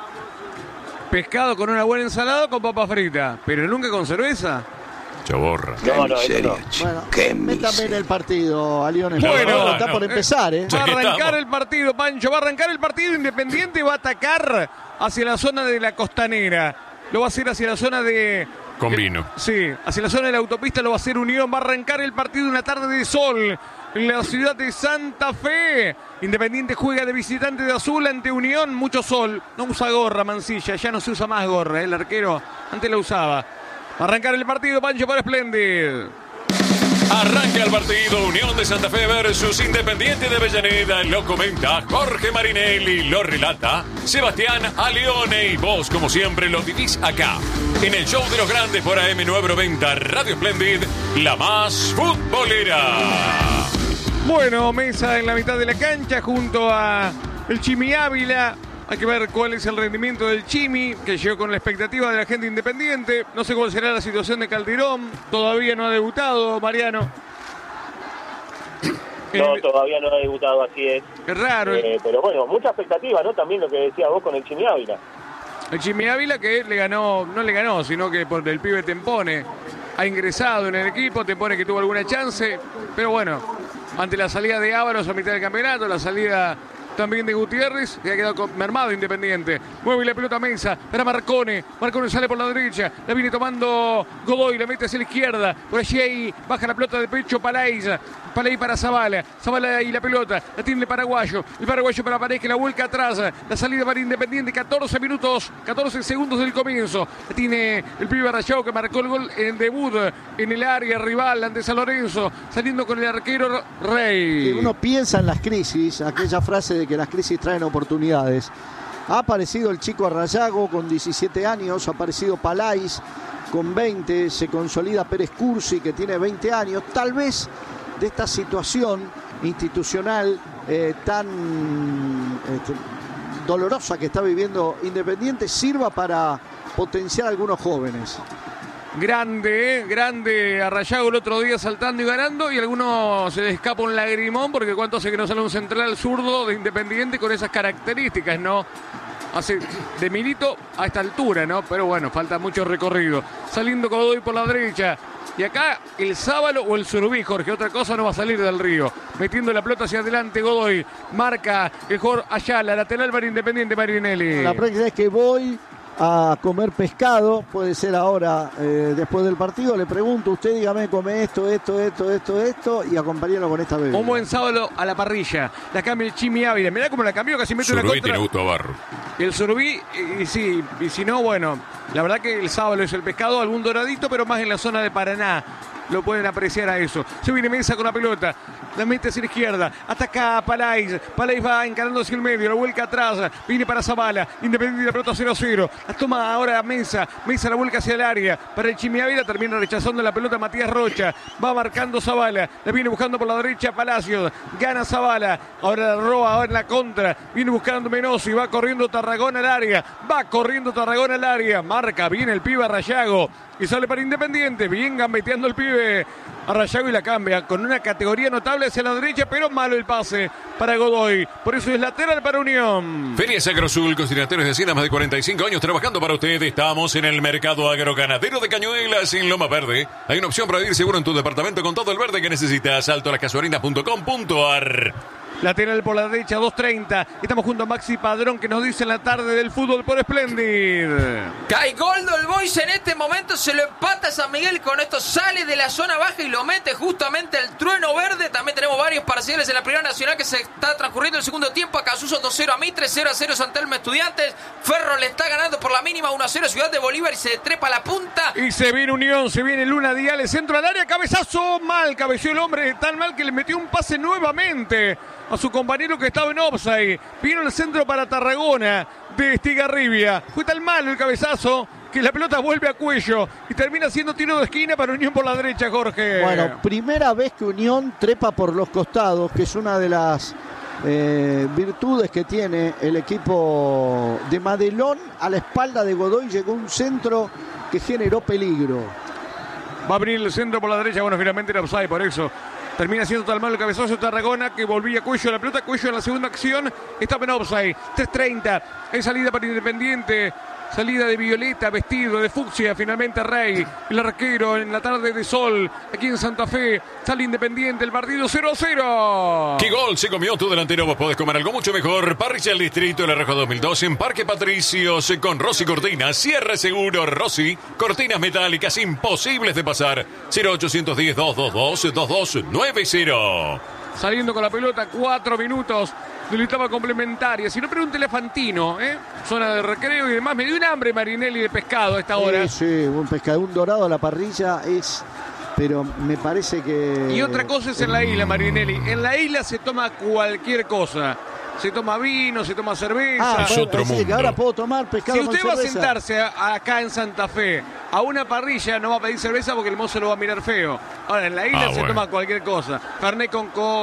Pescado con una buena ensalada o con papa frita, pero nunca con cerveza. Choborra. No, no, eso no. Bueno, métame en el partido, Aliones. Bueno, está no, por eh. empezar, ¿eh? Sí. Va a Aquí arrancar estamos. el partido, Pancho, va a arrancar el partido. Independiente va a atacar hacia la zona de la costanera. Lo va a hacer hacia la zona de... Con vino. Sí, hacia la zona de la autopista lo va a hacer Unión. Va a arrancar el partido una tarde de sol en la ciudad de Santa Fe. Independiente juega de visitante de azul ante Unión. Mucho sol. No usa gorra, Mancilla. Ya no se usa más gorra. El arquero antes la usaba. Va a arrancar el partido, Pancho, para Splendid. Arranca el partido Unión de Santa Fe versus Independiente de Avellaneda. Lo comenta Jorge Marinelli, lo relata Sebastián Alione y vos, como siempre, lo vivís acá en el show de los grandes por A M nueve noventa Radio Splendid, la más futbolera. Bueno, Mesa en la mitad de la cancha junto a el Chimi Ávila. Hay que ver cuál es el rendimiento del Chimi, que llegó con la expectativa de la gente independiente. No sé cuál será la situación de Calderón. Todavía no ha debutado, Mariano. No, El... todavía no ha debutado, así es. Es raro. Eh, pero bueno, mucha expectativa, ¿no? También lo que decías vos con el Chimi Ávila. El Chimi Ávila que le ganó, no le ganó, sino que por el pibe Tempone ha ingresado en el equipo. Tempone que tuvo alguna chance, pero bueno, ante la salida de Ávaros a mitad del campeonato, la salida también de Gutiérrez, que ha quedado mermado Independiente. Mueve la pelota Mesa para Marcone. Marcone sale por la derecha, la viene tomando Godoy, la mete hacia la izquierda. Por allí ahí baja la pelota de pecho Palais. Palais para Zavala. Zavala y la pelota, la tiene el paraguayo. El paraguayo para Palais que la vuelca atrás. La salida para Independiente, catorce minutos, catorce segundos del comienzo. La tiene el pibe Arrayao que marcó el gol en el debut en el área rival ante San Lorenzo, saliendo con el arquero Rey. Y uno piensa en las crisis, aquella frase de que las crisis traen oportunidades. Ha aparecido el chico Arrayago con diecisiete años, ha aparecido Palais con veinte, se consolida Pérez Cursi que tiene veinte años. Tal vez de esta situación institucional eh, tan este, dolorosa que está viviendo Independiente sirva para potenciar a algunos jóvenes. Grande, ¿eh? Grande Arrayago el otro día saltando y ganando, y a algunos se les escapa un lagrimón porque cuánto hace que no sale un central zurdo de Independiente con esas características, ¿no? Hace de Milito a esta altura, ¿no? Pero bueno, falta mucho recorrido. Saliendo Godoy por la derecha. Y acá el Sábalo o el Surubí, Jorge, otra cosa no va a salir del río. Metiendo la pelota hacia adelante Godoy. Marca el jugador Ayala, lateral para Independiente Marinelli. La próxima vez que voy a comer pescado, puede ser ahora, eh, después del partido, le pregunto, usted dígame, come esto, esto, esto, esto, esto, y acompáñalo con esta bebida. Un buen Sábalo a la parrilla. La cambia el Chimi Ávila. Mirá cómo la cambió, casi mete una Surubí contra. tiene gusto a barro. El Surubí, y, y sí, y si no, bueno, la verdad que el Sábalo es el pescado, algún doradito, pero más en la zona de Paraná. Lo pueden apreciar a eso. Se viene Mesa con la pelota. La mete hacia la izquierda. Ataca a Palais. Palais va encarando hacia el medio. La vuelca atrás. Viene para Zavala. Independiente la pelota cero a cero. La toma ahora Mesa. Mesa la vuelca hacia el área. Para el Chimi Ávila. Termina rechazando la pelota Matías Rocha. Va marcando Zavala. La viene buscando por la derecha Palacios. Gana Zavala. Ahora la roba. Ahora en la contra. Viene buscando Menosi. Va corriendo Tarragona al área. Va corriendo Tarragona al área. Marca bien el pibe Arrayago. Y sale para Independiente, bien gambeteando el pibe Arrayago y la cambia con una categoría notable hacia la derecha, pero malo el pase para Godoy. Por eso es lateral para Unión. Feria Agrozul, consignatarios de Hacienda, más de cuarenta y cinco años trabajando para usted. Estamos en el mercado agroganadero de Cañuelas, en Loma Verde. Hay una opción para vivir seguro en tu departamento con todo el verde que necesitas. Salto a las casuarinas punto com punto ar. Lateral por la derecha, dos treinta. Estamos junto a Maxi Padrón que nos dice en la tarde del fútbol por Splendid. Cae Goldo el Boys en este momento, se lo empata San Miguel, con esto sale de la zona baja y lo mete justamente el trueno verde. También tenemos varios parciales en la Primera Nacional que se está transcurriendo el segundo tiempo. Acasuso dos cero a Mitre, cero a cero San Telmo Estudiantes. Ferro le está ganando por la mínima uno a cero Ciudad de Bolívar y se trepa a la punta. Y se viene Unión, se viene Luna Diales, centro al área, cabezazo, mal, cabeció el hombre tan mal que le metió un pase nuevamente a su compañero que estaba en offside. Vino el centro para Tarragona de Estigarribia. Fue tan malo el cabezazo que la pelota vuelve a Cuello y termina siendo tiro de esquina para Unión por la derecha, Jorge. Bueno, primera vez que Unión trepa por los costados, que es una de las eh, virtudes que tiene el equipo de Madelón. A la espalda de Godoy llegó un centro que generó peligro. Va a abrir el centro por la derecha. Bueno, finalmente era offside, por eso termina siendo tal mal el cabezazo de Tarragona, que volvía Cuello a la pelota. Cuello en la segunda acción estaba en offside. tres treinta. Hay salida para Independiente. Salida de Violeta, vestido de fucsia, finalmente Rey, el arquero en la tarde de sol, aquí en Santa Fe, sale Independiente, el partido cero a cero. ¿Qué gol se comió tu delantero? Vos podés comer algo mucho mejor. Parrilla del Distrito, el Arrojo dos mil dos, en Parque Patricios, con Rossi Cortinas, cierre seguro, Rossi, cortinas metálicas imposibles de pasar, cero ochocientos diez, doscientos veintidós, veintidós noventa. Saliendo con la pelota, cuatro minutos de la etapa complementaria. Si no, pregúntele a Fantino, ¿eh? Zona de recreo y demás. Me dio un hambre Marinelli de pescado a esta hora. Sí, sí, un pescado, un dorado a la parrilla es... Pero me parece que... Y otra cosa es en la isla, Marinelli. En la isla se toma cualquier cosa. Se toma vino, se toma cerveza. Ah, Es bueno, otro así mundo. que ahora puedo tomar pescado Si con usted va a cerveza. sentarse a- acá en Santa Fe a una parrilla, no va a pedir cerveza porque el mozo lo va a mirar feo. Ahora, en la isla Ah, se bueno. toma cualquier cosa. Fernet con coca,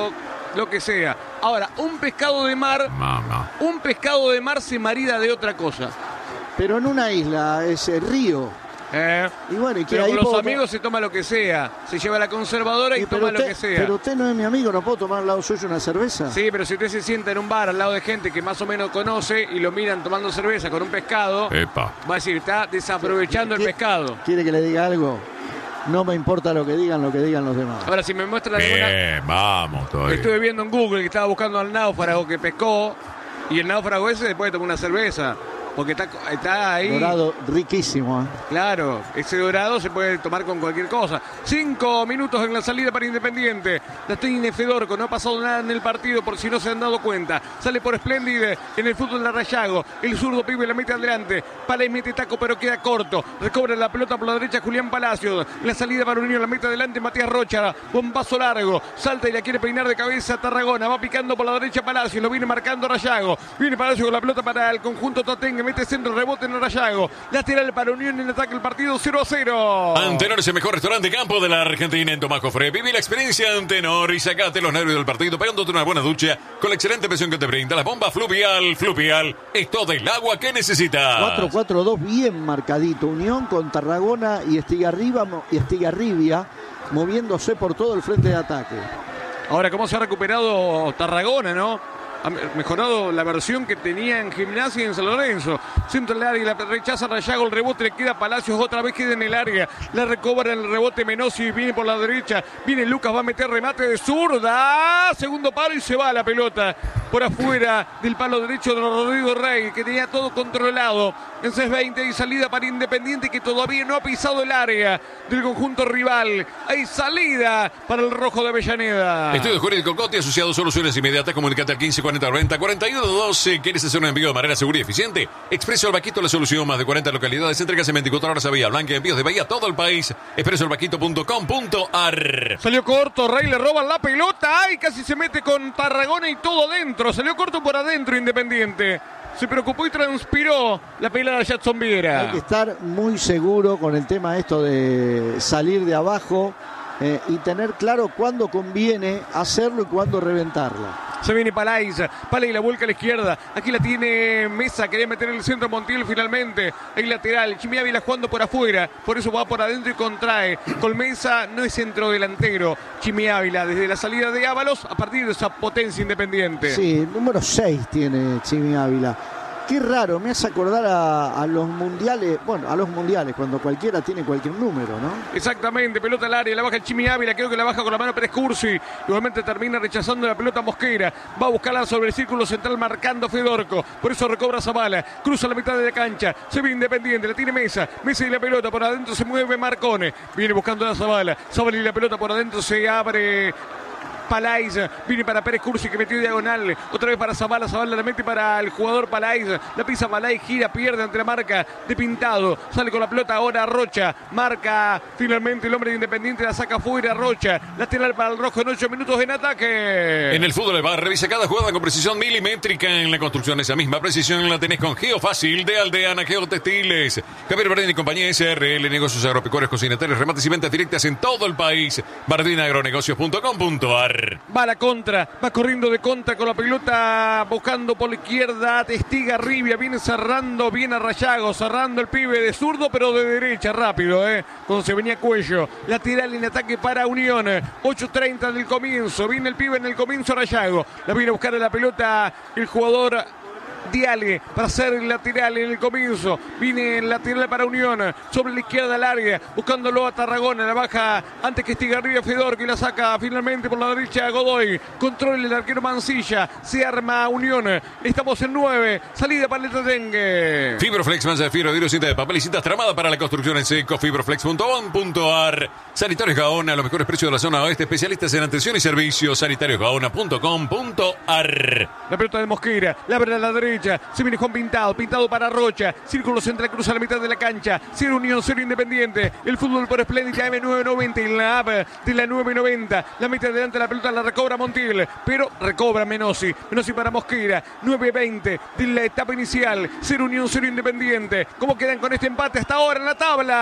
lo que sea. Ahora, un pescado de mar, Mamá. un pescado de mar se marida de otra cosa. Pero en una isla, ese río. ¿Eh? Y bueno, y que Pero ahí con los puedo- amigos se toma lo que sea. Se lleva la conservadora y, Y pero toma usted, lo que sea. Pero usted no es mi amigo, no puedo tomar al lado suyo una cerveza. Sí, pero si usted se sienta en un bar al lado de gente que más o menos conoce y lo miran tomando cerveza con un pescado, Epa. va a decir, está desaprovechando el ¿Qué- pescado. ¿Quiere que le diga algo? No me importa lo que digan, lo que digan los demás. Ahora, si me muestra alguna... Bien, vamos todavía. Estuve viendo en Google que estaba buscando al náufrago que pescó y el náufrago ese después tomó una cerveza. Porque está, está ahí. Dorado, riquísimo. ¿eh? Claro, ese dorado se puede tomar con cualquier cosa. Cinco minutos en la salida para Independiente. La tiene Fedorco, no ha pasado nada en el partido por si no se han dado cuenta. Sale por Splendid en el fútbol de Rayago. El zurdo pibe la mete adelante. Palais mete taco pero queda corto. Recobra la pelota por la derecha Julián Palacios. La salida para Unión la mete adelante Matías Rocha. Bombazo largo. Salta y la quiere peinar de cabeza Tarragona. Va picando por la derecha Palacios. Lo viene marcando Rayago. Viene Palacios con la pelota para el conjunto Tatengue. Mete centro, rebote en el Rayago. Lateral para Unión en ataque el partido cero a cero. Antenor es el mejor restaurante campo de la Argentina en Tomás Jofre. Viví la experiencia Antenor y sacate los nervios del partido pegándote una buena ducha con la excelente presión que te brinda la bomba Fluvial. Fluvial es todo el agua que necesitas. cuatro cuatro dos bien marcadito. Unión con Tarragona y Estigarribia, y Estigarribia moviéndose por todo el frente de ataque. Ahora, ¿cómo se ha recuperado Tarragona, no? Ha mejorado la versión que tenía en Gimnasia y en San Lorenzo. Centro del área, la rechaza Rayago, el rebote le queda a Palacios, otra vez queda en el área. La recobra el rebote Menossi, viene por la derecha. Viene Lucas, va a meter remate de zurda. Segundo palo y se va la pelota por afuera del palo derecho de Rodrigo Rey, que tenía todo controlado. En seis veinte y salida para Independiente, que todavía no ha pisado el área del conjunto rival. Hay salida para el rojo de Avellaneda. Estudio Jurídico Coti, asociado Soluciones Inmediatas. Comunicate al quince cuarenta noventa cuarenta y uno doce. ¿Quieres hacer un envío de manera segura y eficiente? Expreso El Vaquito, la solución. Más de cuarenta localidades. Entregas en veinticuatro horas a Bahía Blanca. Envíos de Bahía a todo el país. expreso el vaquito punto com punto ar. Salió corto, Rey le roban la pelota. Ay, casi se mete con Tarragona y todo dentro. Salió corto por adentro Independiente. Se preocupó y transpiró la pelada de Jackson Viera. Hay que estar muy seguro con el tema esto de salir de abajo eh, y tener claro cuándo conviene hacerlo y cuándo reventarla. Se viene Palais, Palais la vuelca a la izquierda. Aquí la tiene Mesa, quería meter en el centro Montiel finalmente. El lateral, Chimi Ávila jugando por afuera, por eso va por adentro y contrae. Con Mesa no es centro delantero. Chimi Ávila desde la salida de Ábalos a partir de esa potencia Independiente. Sí, número seis tiene Chimi Ávila. Qué raro, me hace acordar a, a los mundiales, bueno, a los mundiales, cuando cualquiera tiene cualquier número, ¿no? Exactamente, pelota al área, la baja el Chimi Ávila, creo que la baja con la mano Pérez Cursi. Igualmente termina rechazando la pelota Mosquera. Va a buscarla sobre el círculo central marcando Fedorco. Por eso recobra Zavala, cruza la mitad de la cancha. Se ve Independiente, la tiene Mesa. Mesa y la pelota por adentro se mueve Marcone. Viene buscando a Zavala. Zavala y la pelota por adentro se abre. Palais, viene para Pérez Cursi que metió diagonal, otra vez para Zavala, Zavala la mete para el jugador Palais, la pisa Palais, gira, pierde ante la marca de Pintado, sale con la pelota ahora Rocha, marca finalmente el hombre de Independiente, la saca fuera Rocha, lateral para el rojo en ocho minutos en ataque. En el fútbol del bar, revisa cada jugada con precisión milimétrica. En la construcción esa misma precisión la tenés con Geofácil de Aldeana Geotextiles. Javier Bardini y compañía S R L, negocios agropecuarios, cocinetarios, remates y ventas directas en todo el país. bardini agronegocios punto com punto ar. Va a la contra, va corriendo de contra con la pelota, buscando por la izquierda, Estigarribia, viene cerrando, viene a Rayago, cerrando el pibe de zurdo, pero de derecha, rápido, eh, cuando se venía Cuello, lateral en ataque para Unión, ocho treinta del comienzo, viene el pibe en el comienzo Rayago, la viene a buscar a la pelota el jugador Diale para hacer el lateral en el comienzo. Viene el lateral para Unión. Sobre la izquierda larga. Buscándolo a Tarragona. La baja antes que Estigarribia Fedor, que la saca finalmente por la derecha Godoy. Control el arquero Mancilla. Se arma Unión. Estamos en nueve. Salida para el Tatengue. Fibroflex, masa de fibra, vidrio, cinta de papel y cintas tramada para la construcción en seco. Fibroflex punto com punto ar. Sanitarios Gaona, los mejores precios de la zona oeste. Especialistas en atención y servicios. sanitarios gaona punto com punto ar. La pelota de Mosquera. La abre a la derecha. derecha. Se viene Juan Pintado. Pintado para Rocha. Círculo central, cruza la mitad de la cancha. Cero Unión, cero Independiente. El fútbol por Espléndida M nueve noventa y la app de la nueve noventa. La mete adelante la pelota, la recobra Montiel. Pero recobra Menossi. Menossi para Mosquera. nueve veinte de la etapa inicial. Cero Unión, cero Independiente. ¿Cómo quedan con este empate hasta ahora en la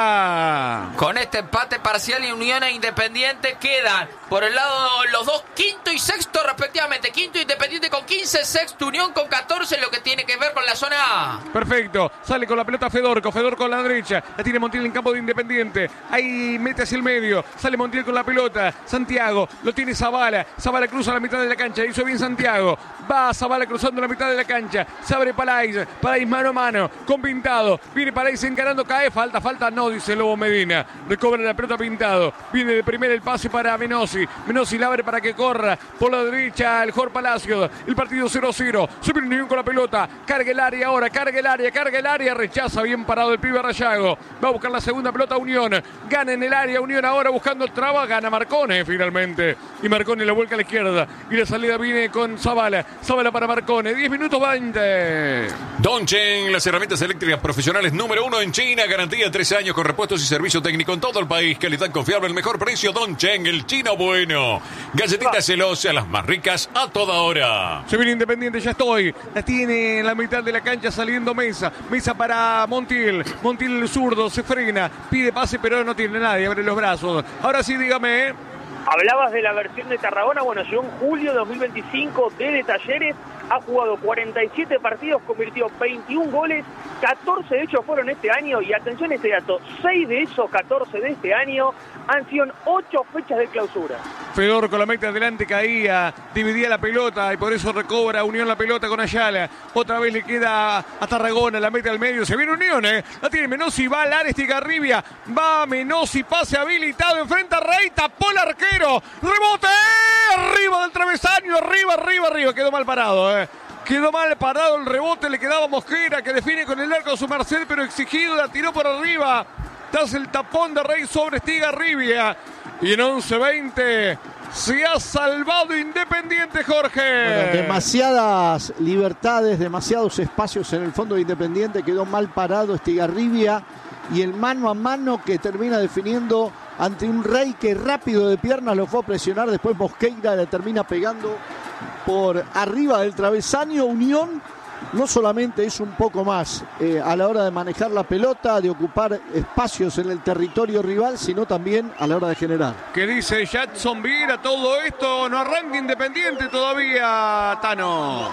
tabla? Con este empate parcial y Unión e Independiente quedan por el lado los dos quinto y sexto respectivamente. Quinto Independiente con quince, sexto Unión con catorce, lo que tiene que ver con la zona A. Perfecto. Sale con la pelota Fedorco. Fedorco a la derecha. La tiene Montiel en campo de Independiente. Ahí mete hacia el medio. Sale Montiel con la pelota. Santiago. Lo tiene Zavala. Zavala cruza la mitad de la cancha. Hizo bien Santiago. Va Zavala cruzando la mitad de la cancha. Se abre Palais. Palais mano a mano. Con Pintado. Viene Palais encarando. Cae. Falta, falta. No, dice Lobo Medina. Recobra la pelota Pintado. Viene de primera el pase para Menossi. Menossi la abre para que corra. Por la derecha el Jorge Palacio. El partido cero cero. Se viene Unión con la pelota. Carga el área ahora. Carga el área. Carga el área. Rechaza bien parado el pibe Rayago. Va a buscar la segunda pelota Unión. Gana en el área Unión ahora buscando el trabajo. Gana Marcone finalmente. Y Marcone la vuelca a la izquierda. Y la salida viene con Zavala. Zavala para Marcone. diez minutos veinte. Dongchen, las herramientas eléctricas profesionales número uno en China. Garantía tres años con repuestos y servicio técnico en todo el país. Calidad confiable, el mejor precio. Dongchen, el chino bueno. Galletitas celosas, las más ricas a toda hora. Se viene Independiente, ya estoy. La tiene en la mitad de la cancha saliendo Mesa. Mesa para Montiel. Montiel el zurdo, se frena. Pide pase, pero no tiene nadie. Abre los brazos. Ahora sí, dígame. Hablabas de la versión de Tarragona. Bueno, llegó en julio de dos mil veinticinco de Talleres. Ha jugado cuarenta y siete partidos, convirtió veintiún goles, catorce de ellos fueron este año, y atención a este dato, seis de esos catorce de este año han sido en ocho fechas de clausura. Fedor con la meta adelante caía, dividía la pelota y por eso recobra Unión la pelota con Ayala. Otra vez le queda a Tarragona, la mete al medio, se viene Unión, ¿eh? La tiene Menossi, va al área Estigarribia, va Menossi, pase habilitado, enfrenta a Rey, tapó el arquero, rebote, arriba del travesaño, arriba, arriba, arriba, quedó mal parado, ¿eh? Quedó mal parado el rebote, le quedaba Mosquera que define con el arco a su merced, pero exigido, la tiró por arriba. Tras el tapón de Rey sobre Estigarribia. Y en once veinte se ha salvado Independiente, Jorge. Bueno, demasiadas libertades, demasiados espacios en el fondo de Independiente. Quedó mal parado Estigarribia. Y el mano a mano que termina definiendo ante un Rey que rápido de piernas lo fue a presionar. Después Mosqueira le termina pegando por arriba del travesaño. Unión no solamente es un poco más eh, a la hora de manejar la pelota, de ocupar espacios en el territorio rival, sino también a la hora de generar. ¿Qué dice Jackson Viera? Todo esto no arranca Independiente todavía, Tano.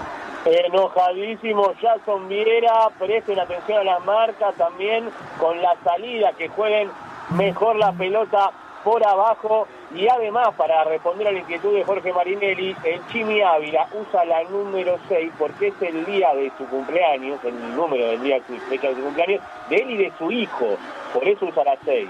Enojadísimo Jackson Viera, presten atención a las marcas también con la salida, que jueguen mejor la pelota por abajo. Y además, para responder a la inquietud de Jorge Marinelli, el Chimi Ávila usa la número seis porque es el día de su cumpleaños, el número del día de su fecha de su cumpleaños, de él y de su hijo. Por eso usa la seis.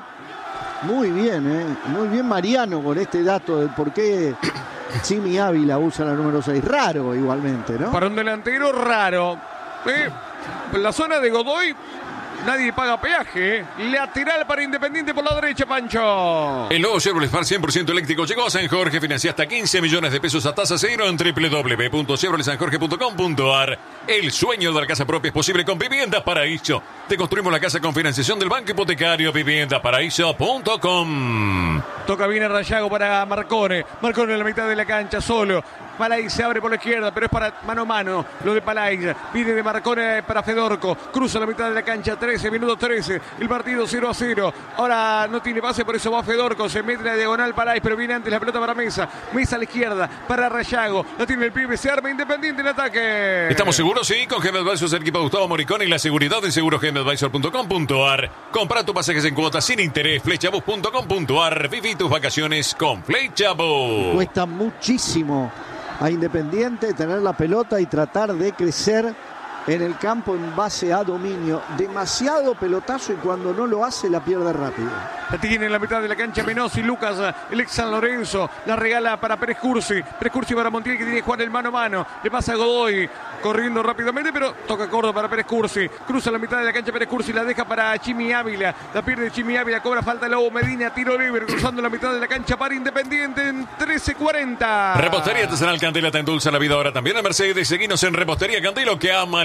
Muy bien, ¿eh? Muy bien Mariano con este dato del por qué Chimi Ávila usa la número seis. Raro igualmente, ¿no? Para un delantero raro. Eh, en la zona de Godoy nadie paga peaje, ¿eh? Lateral para Independiente por la derecha, Pancho. El nuevo Chevrolet Spark cien por ciento eléctrico llegó a San Jorge. Financia hasta quince millones de pesos a tasa cero en doble u doble u doble u punto chevrolet san jorge punto com punto a r. El sueño de la casa propia es posible con Vivienda Paraíso. Te construimos la casa con financiación del Banco Hipotecario. vivienda paraíso punto com. Toca bien a Rayago para Marcone. Marcone en la mitad de la cancha, solo. Palais se abre por la izquierda, pero es para mano a mano lo de Palais. Pide de Marcone para Fedorco. Cruza la mitad de la cancha, trece, minuto trece. El partido cero a cero. Ahora no tiene pase, por eso va Fedorco. Se mete la diagonal Palais, pero viene antes la pelota para Mesa. Mesa a la izquierda para Rayago. La tiene el pibe, se arma Independiente en ataque. ¿Estamos seguros? Sí, con G M Advisors, el equipo de Gustavo Moricón y la seguridad en seguro g m advisor punto com punto a r. Compra tus pasajes en cuotas sin interés. Flechabus punto com punto a r. Viví tus vacaciones con Flechabus. Cuesta muchísimo a Independiente tener la pelota y tratar de crecer en el campo en base a dominio. Demasiado pelotazo y cuando no lo hace la pierde rápido. La tiene en la mitad de la cancha Menossi, Lucas, el ex San Lorenzo, la regala para Pérez Cursi, Pérez Cursi para Montiel que tiene que jugar el mano a mano, le pasa a Godoy, corriendo rápidamente, pero toca corto para Pérez Cursi, cruza la mitad de la cancha Pérez Cursi, la deja para Chimi Ávila, la pierde Chimi Ávila, cobra falta Lobo Medina, tiro libre, cruzando la mitad de la cancha para Independiente en trece cuarenta. Repostería Artesanal Candela te endulza la vida ahora también a Mercedes. Seguinos en Repostería Candelo que ama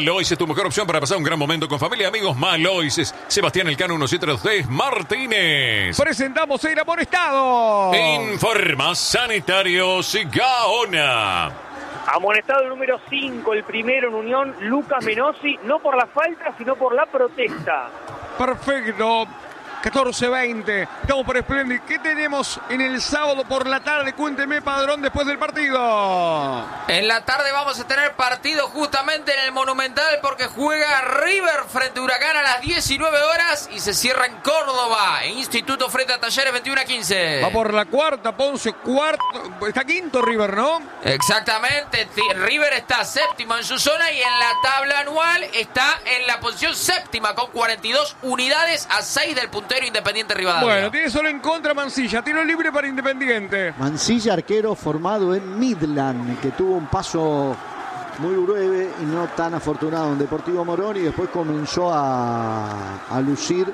Malois es tu mejor opción para pasar un gran momento con familia y amigos. Malois es Sebastián Elcano ciento setenta y tres Martínez. Presentamos el amonestado. Informa Sanitarios Gaona. Amonestado el número cinco, el primero en Unión, Lucas Menossi, no por la falta, sino por la protesta. Perfecto. catorce veinte. Estamos por Splendid. ¿Qué tenemos en el sábado por la tarde? Cuénteme, Padrón, después del partido. En la tarde vamos a tener partido justamente en el Monumental porque juega River frente a Huracán a las diecinueve horas y se cierra en Córdoba. Instituto frente a Talleres veintiuno a quince. Va por la cuarta, Ponce, cuarto. Está quinto River, ¿no? Exactamente. River está séptimo en su zona y en la tabla anual está en la posición séptima con cuarenta y dos unidades a seis del puntero Independiente Rivadavia. Bueno, tiene solo en contra Mansilla, tiro libre para Independiente. Mansilla, arquero formado en Midland, que tuvo un paso muy breve y no tan afortunado en Deportivo Morón y después comenzó a, a lucir.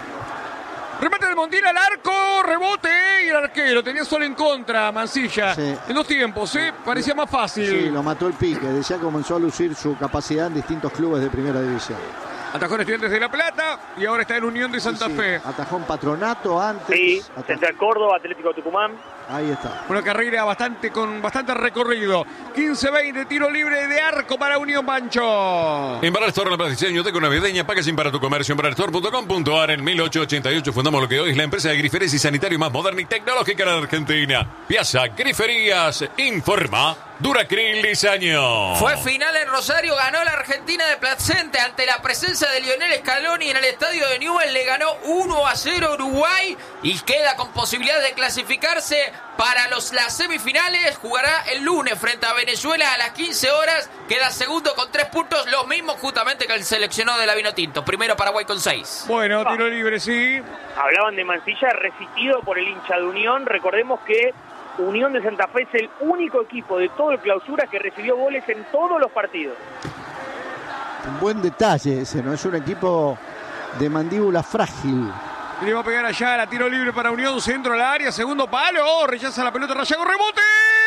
Remate del Montiel al arco, rebote y el arquero tenía solo en contra Mansilla. Sí. En dos tiempos, ¿eh? Parecía más fácil. Sí, lo mató el pique. Decía que comenzó a lucir su capacidad en distintos clubes de primera división. Atajó en Estudiantes de La Plata y ahora está en Unión de Santa sí, sí. Fe. Atajó en Patronato antes. Sí, atajó. Central Córdoba, Atlético Tucumán. Ahí está. Una carrera bastante con bastante recorrido. quince veinte, tiro libre de arco para Unión Pancho. En Baral Store, la Plaza Diseño, Teco Navideña, packaging para tu comercio en baral store punto com punto a r. En mil ochocientos ochenta y ocho fundamos lo que hoy es la empresa de griferías y sanitario más moderna y tecnológica de la Argentina. Piazza Griferías informa Duracril Diseño. Fue final en Rosario, ganó la Argentina de Placente ante la presencia de Lionel Scaloni en el estadio de Newell, le ganó uno a cero Uruguay y queda con posibilidad de clasificarse para los, las semifinales. Jugará el lunes frente a Venezuela a las quince horas, queda segundo con tres puntos, los mismos justamente que el seleccionado de la Vinotinto, primero Paraguay con seis. Bueno, tiro libre, sí. Hablaban de Mansilla resistido por el hincha de Unión. Recordemos que Unión de Santa Fe es el único equipo de todo el clausura que recibió goles en todos los partidos. Un buen detalle ese, ¿no? Es un equipo de mandíbula frágil. Le va a pegar allá, la tiro libre para Unión, centro al área, segundo palo, oh, rechaza la pelota, Rayago, rebote,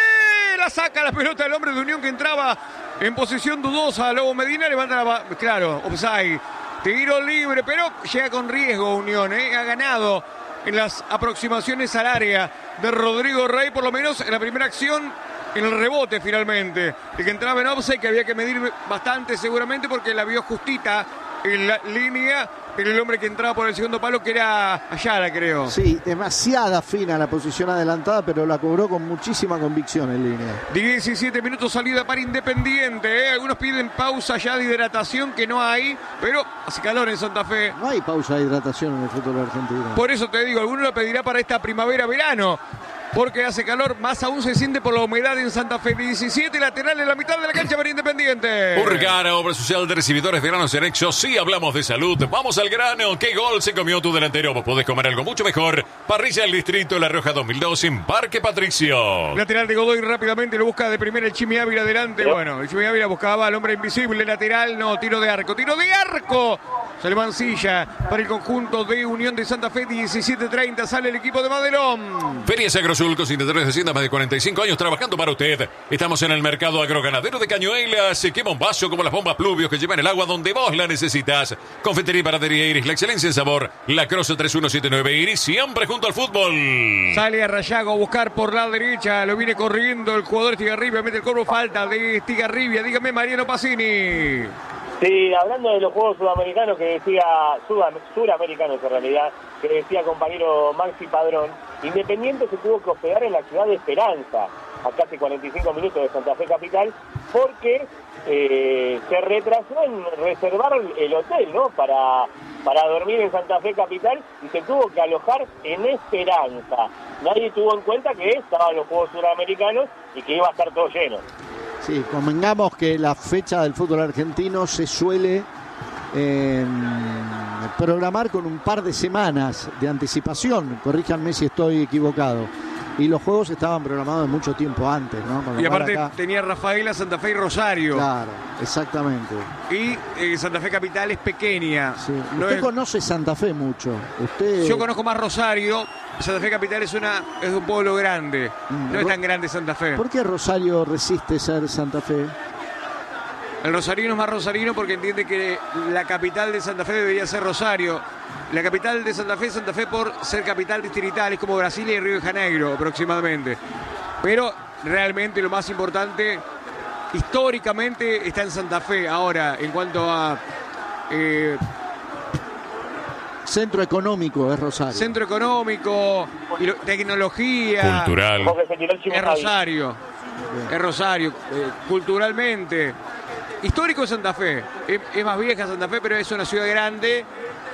la saca la pelota del hombre de Unión que entraba en posición dudosa, Lobo Medina, levanta la, claro, offside, tiro libre, pero llega con riesgo Unión, ¿eh? Ha ganado en las aproximaciones al área de Rodrigo Rey, por lo menos en la primera acción, en el rebote finalmente, el que entraba en offside, que había que medir bastante seguramente porque la vio justita en la línea, pero el hombre que entraba por el segundo palo que era Ayala, creo. Sí, demasiada fina la posición adelantada, pero la cobró con muchísima convicción en línea. diecisiete minutos salida para Independiente, ¿eh? Algunos piden pausa ya de hidratación, que no hay, pero hace calor en Santa Fe. No hay pausa de hidratación en el fútbol argentino. Por eso te digo, alguno lo pedirá para esta primavera-verano, porque hace calor, más aún se siente por la humedad en Santa Fe. diecisiete lateral en la mitad de la cancha para Independiente. Urgara, obra social de recibidores de granos en Exo. Sí, hablamos de salud. Vamos al grano. ¿Qué gol se comió tu delantero? Vos podés comer algo mucho mejor. Parrilla del Distrito La Rioja dos mil dos en Parque Patricio. Lateral de Godoy rápidamente lo busca de primera el Chimi Ávila adelante. Bueno, el Chimi Ávila buscaba al hombre invisible. Lateral, no, tiro de arco. Tiro de arco. Sale Mansilla para el conjunto de Unión de Santa Fe. diecisiete treinta sale el equipo de Madelón. Ferias Agrosulcos, Intendedores de Hacienda, más de cuarenta y cinco años trabajando para usted. Estamos en el mercado agroganadero de Cañuelas. Qué bombazo como las bombas Pluvios que llevan el agua donde vos la necesitas. Confitería y Panadería Iris, la excelencia en sabor. La Croce tres uno siete nueve Iris, siempre junto al fútbol. Sale a Rayago a buscar por la derecha. Lo viene corriendo el jugador Estigarribia. Mete el cobro, falta de Estigarribia. Dígame, Mariano Pacini. Sí, hablando de los Juegos Sudamericanos que decía, sudam, suramericanos en realidad, que decía compañero Maxi Padrón, Independiente se tuvo que hospedar en la ciudad de Esperanza, a casi cuarenta y cinco minutos de Santa Fe capital, porque eh, se retrasó en reservar el hotel, ¿no? Para, para dormir en Santa Fe capital y se tuvo que alojar en Esperanza. Nadie tuvo en cuenta que estaban los Juegos Suramericanos y que iba a estar todo lleno. Sí, convengamos que la fecha del fútbol argentino se suele eh, programar con un par de semanas de anticipación. Corríjanme si estoy equivocado. Y los juegos estaban programados mucho tiempo antes, ¿no? Con Y aparte acá... tenía Rafaela, Santa Fe y Rosario. Claro, exactamente. Y eh, Santa Fe capital es pequeña. Sí. No Usted es... conoce Santa Fe mucho. Usted... Yo conozco más Rosario. Santa Fe capital es una es un pueblo grande. Mm, no es tan grande Santa Fe. ¿Por qué Rosario resiste ser Santa Fe? El rosarino es más rosarino porque entiende que la capital de Santa Fe debería ser Rosario. La capital de Santa Fe es Santa Fe por ser capital distrital, es como Brasilia y Río de Janeiro aproximadamente. Pero realmente lo más importante, históricamente, está en Santa Fe. Ahora, en cuanto a... Eh, Centro económico es Rosario. Centro económico, y lo, tecnología. Cultural. Es Rosario. Bien. Es Rosario. Eh, culturalmente. Histórico es Santa Fe. Es, es más vieja Santa Fe, pero es una ciudad grande.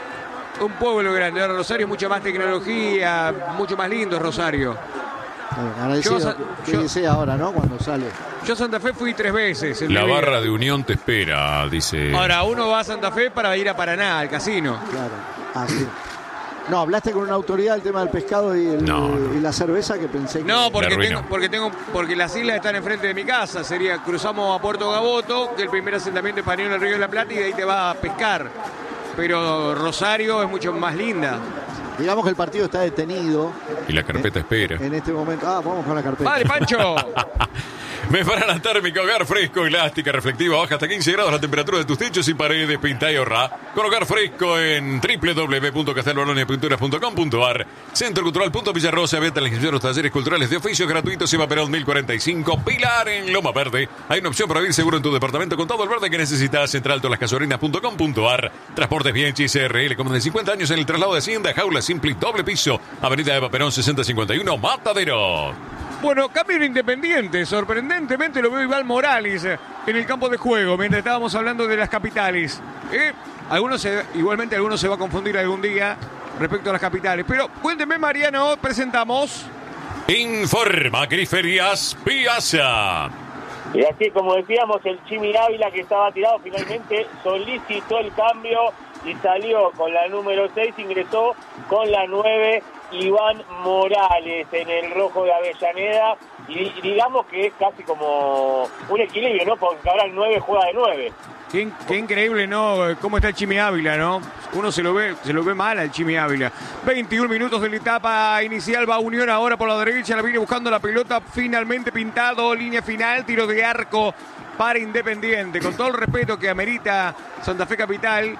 Un pueblo grande. Ahora Rosario es mucha más tecnología, mucho más lindo es Rosario. Bien, agradecido yo, que, yo, que sea ahora, ¿no? Cuando sale. Yo a Santa Fe fui tres veces. La barra de Unión te espera, dice. Ahora, uno va a Santa Fe para ir a Paraná, al casino. Claro. Ah, sí. No, hablaste con una autoridad del tema del pescado y, el, no. y la cerveza que pensé que... No, porque tengo, porque tengo, porque las islas están enfrente de mi casa. Sería, cruzamos a Puerto Gaboto, que el primer asentamiento español en el Río de la Plata, y de ahí te va a pescar. Pero Rosario es mucho más linda. Digamos que el partido está detenido. Y la carpeta en, espera. En este momento. Ah, vamos con la carpeta. ¡Vale, Pancho! Mejorar térmica, hogar fresco, elástica, reflectiva, baja hasta quince grados la temperatura de tus techos y paredes, pinta y ahorra. Con hogar fresco en doble u doble u doble u punto castelbolonia pinturas punto com punto a r. Centro Cultural Punto Villarrosa, venta la inscripción de los talleres culturales de oficios gratuitos, Eva Perón mil cuarenta y cinco, Pilar en Loma Verde. Hay una opción para vivir seguro en tu departamento con todo el verde que necesitas. Central Todas las Casorinas punto com punto a r. Transportes Bianchi C R L con más de cincuenta años en el traslado de Hacienda, Jaula Simple, doble piso, Avenida Eva Perón sesenta cincuenta y uno, Matadero. Bueno, cambio en Independiente. Sorprendentemente lo veo Iván Morales en el campo de juego, mientras estábamos hablando de las capitales. ¿Eh? Algunos se, igualmente algunos se va a confundir algún día respecto a las capitales. Pero cuénteme, Mariano, presentamos... Informa Griferias Piazza. Y aquí, como decíamos, el Chimi Ávila, que estaba tirado, finalmente solicitó el cambio y salió con la número seis, ingresó con la nueve, Iván Morales, en el rojo de Avellaneda, y digamos que es casi como un equilibrio, ¿no? Porque ahora el nueve juega de nueve. Qué, qué increíble, ¿no? Cómo está el Chimi Ávila, ¿no? Uno se lo ve, se lo ve mal al Chimi Ávila. veintiún minutos de la etapa inicial, va Unión ahora por la derecha, la viene buscando la pelota, finalmente pintado, línea final, tiro de arco para Independiente. Con todo el respeto que amerita Santa Fe Capital,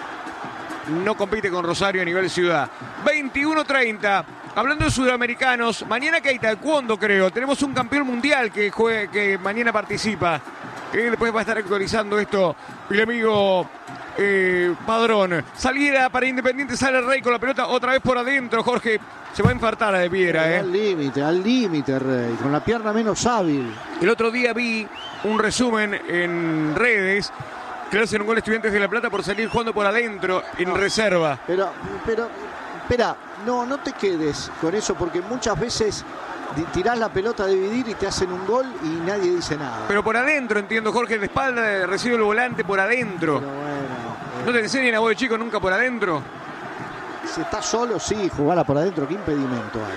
no compite con Rosario a nivel ciudad. veintiuno treinta. Hablando de sudamericanos, mañana que hay taekwondo, creo. Tenemos un campeón mundial que, juegue, que mañana participa. Eh, después va a estar actualizando esto el amigo eh, Padrón. Salida para Independiente, sale Rey con la pelota otra vez por adentro. Jorge se va a infartar de piedra. Eh. Al límite, al límite, Rey. Con la pierna menos hábil. El otro día vi un resumen en redes que le hacen un gol a Estudiantes de La Plata por salir jugando por adentro en no, reserva. Pero, pero, espera, no, no te quedes con eso porque muchas veces tirás la pelota a dividir y te hacen un gol y nadie dice nada. Pero por adentro, entiendo, Jorge, de espalda recibe el volante por adentro. Pero bueno, eh. ¿No te enseñan a vos de chico nunca por adentro? Si estás solo, sí, jugala por adentro, ¿qué impedimento hay?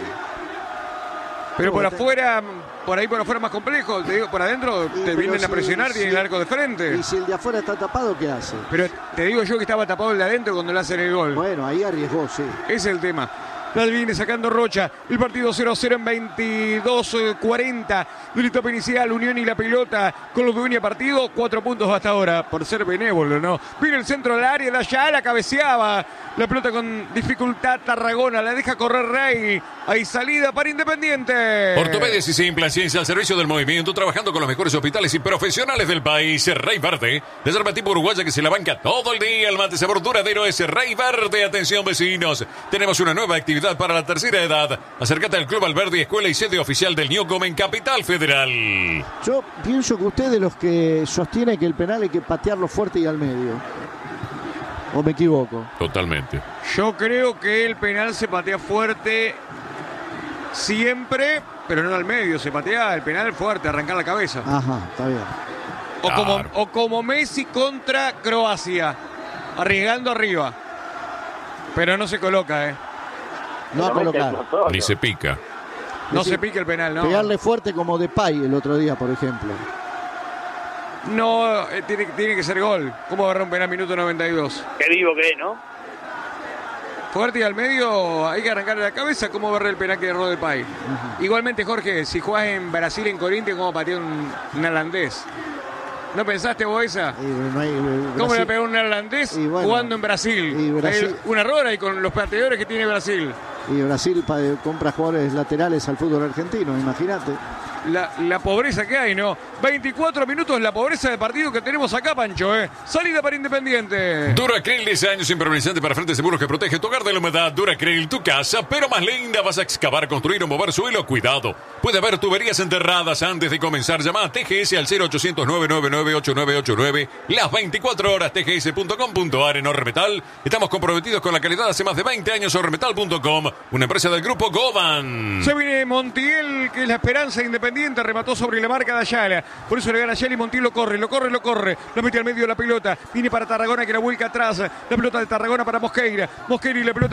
Pero por afuera, por ahí por afuera más complejo, te digo, por adentro te vienen a presionar, tienen el arco de frente. Y si el de afuera está tapado, ¿qué hace? Pero te digo yo que estaba tapado el de adentro cuando le hacen el gol. Bueno, ahí arriesgó, sí. Ese es el tema. La viene sacando Rocha. El partido cero a cero en veintidós cuarenta. De la etapa inicial, Unión y la pelota con los de Uña partido. Cuatro puntos hasta ahora, por ser benévolo, ¿no? Viene el centro del área, de allá la cabeceaba. La pelota con dificultad Tarragona. La deja correr Rey. Hay salida para Independiente. Ortopedia y Simple Ciencia al servicio del movimiento, trabajando con los mejores hospitales y profesionales del país. Rey Verde, reserva tipo uruguaya que se la banca todo el día. El mate sabor duradero es Rey Verde. Atención, vecinos. Tenemos una nueva actividad para la tercera edad. Acércate al Club Alberdi, escuela y sede oficial del Newcom en Capital Federal. Yo pienso que usted es de los que sostiene que el penal hay que patearlo fuerte y al medio. ¿O me equivoco? Totalmente. Yo creo que el penal se patea fuerte siempre, pero no al medio. Se patea el penal fuerte, arrancar la cabeza. Ajá, está bien. O, Claro. como, o como Messi contra Croacia, arriesgando arriba. Pero no se coloca, ¿eh? No a colocar. Ni se pica. No decir, se pique el penal, ¿no? Pegarle fuerte como Depay el otro día, por ejemplo. No, eh, tiene, tiene que ser gol. ¿Cómo agarrar un penal minuto noventa y dos? Qué vivo que es, ¿no? Fuerte y al medio, hay que arrancarle la cabeza. ¿Cómo agarrar el penal que erró Depay? Uh-huh. Igualmente, Jorge, si jugás en Brasil, en Corinthians, ¿cómo pateó un, un holandés? ¿No pensaste vos esa? Y no hay, eh, ¿Cómo Brasil- le pegó un neerlandés Y bueno, jugando en Brasil? y Brasil- Eh, un error ahí con los pateadores que tiene Brasil. Y Brasil pa- compra jugadores laterales al fútbol argentino, imagínate. La, la pobreza que hay, ¿no? veinticuatro minutos, la pobreza de partido que tenemos acá, Pancho, ¿eh? Salida para Independiente. Duracryl, diez años impermeabilizante para frentes seguros que protege tu hogar de la humedad. Duracryl, tu casa, pero más linda. Vas a excavar, construir o mover suelo. Cuidado. Puede haber tuberías enterradas antes de comenzar. Llama a T G S al cero ochocientos, nueve nueve nueve, ocho nueve ocho nueve. Las veinticuatro horas, t g s punto com punto a r. En Ormetal estamos comprometidos con la calidad hace más de veinte años. Ormetal punto com, una empresa del grupo Goban. Se viene Montiel, que es la esperanza de Independiente, remató sobre la marca de Ayala. Por eso le gana Ayala y Montiel lo corre, lo corre, lo corre. Lo mete al medio de la pelota. Viene para Tarragona que la vuelca atrás. La pelota de Tarragona para Mosqueira. Mosqueira y la pelota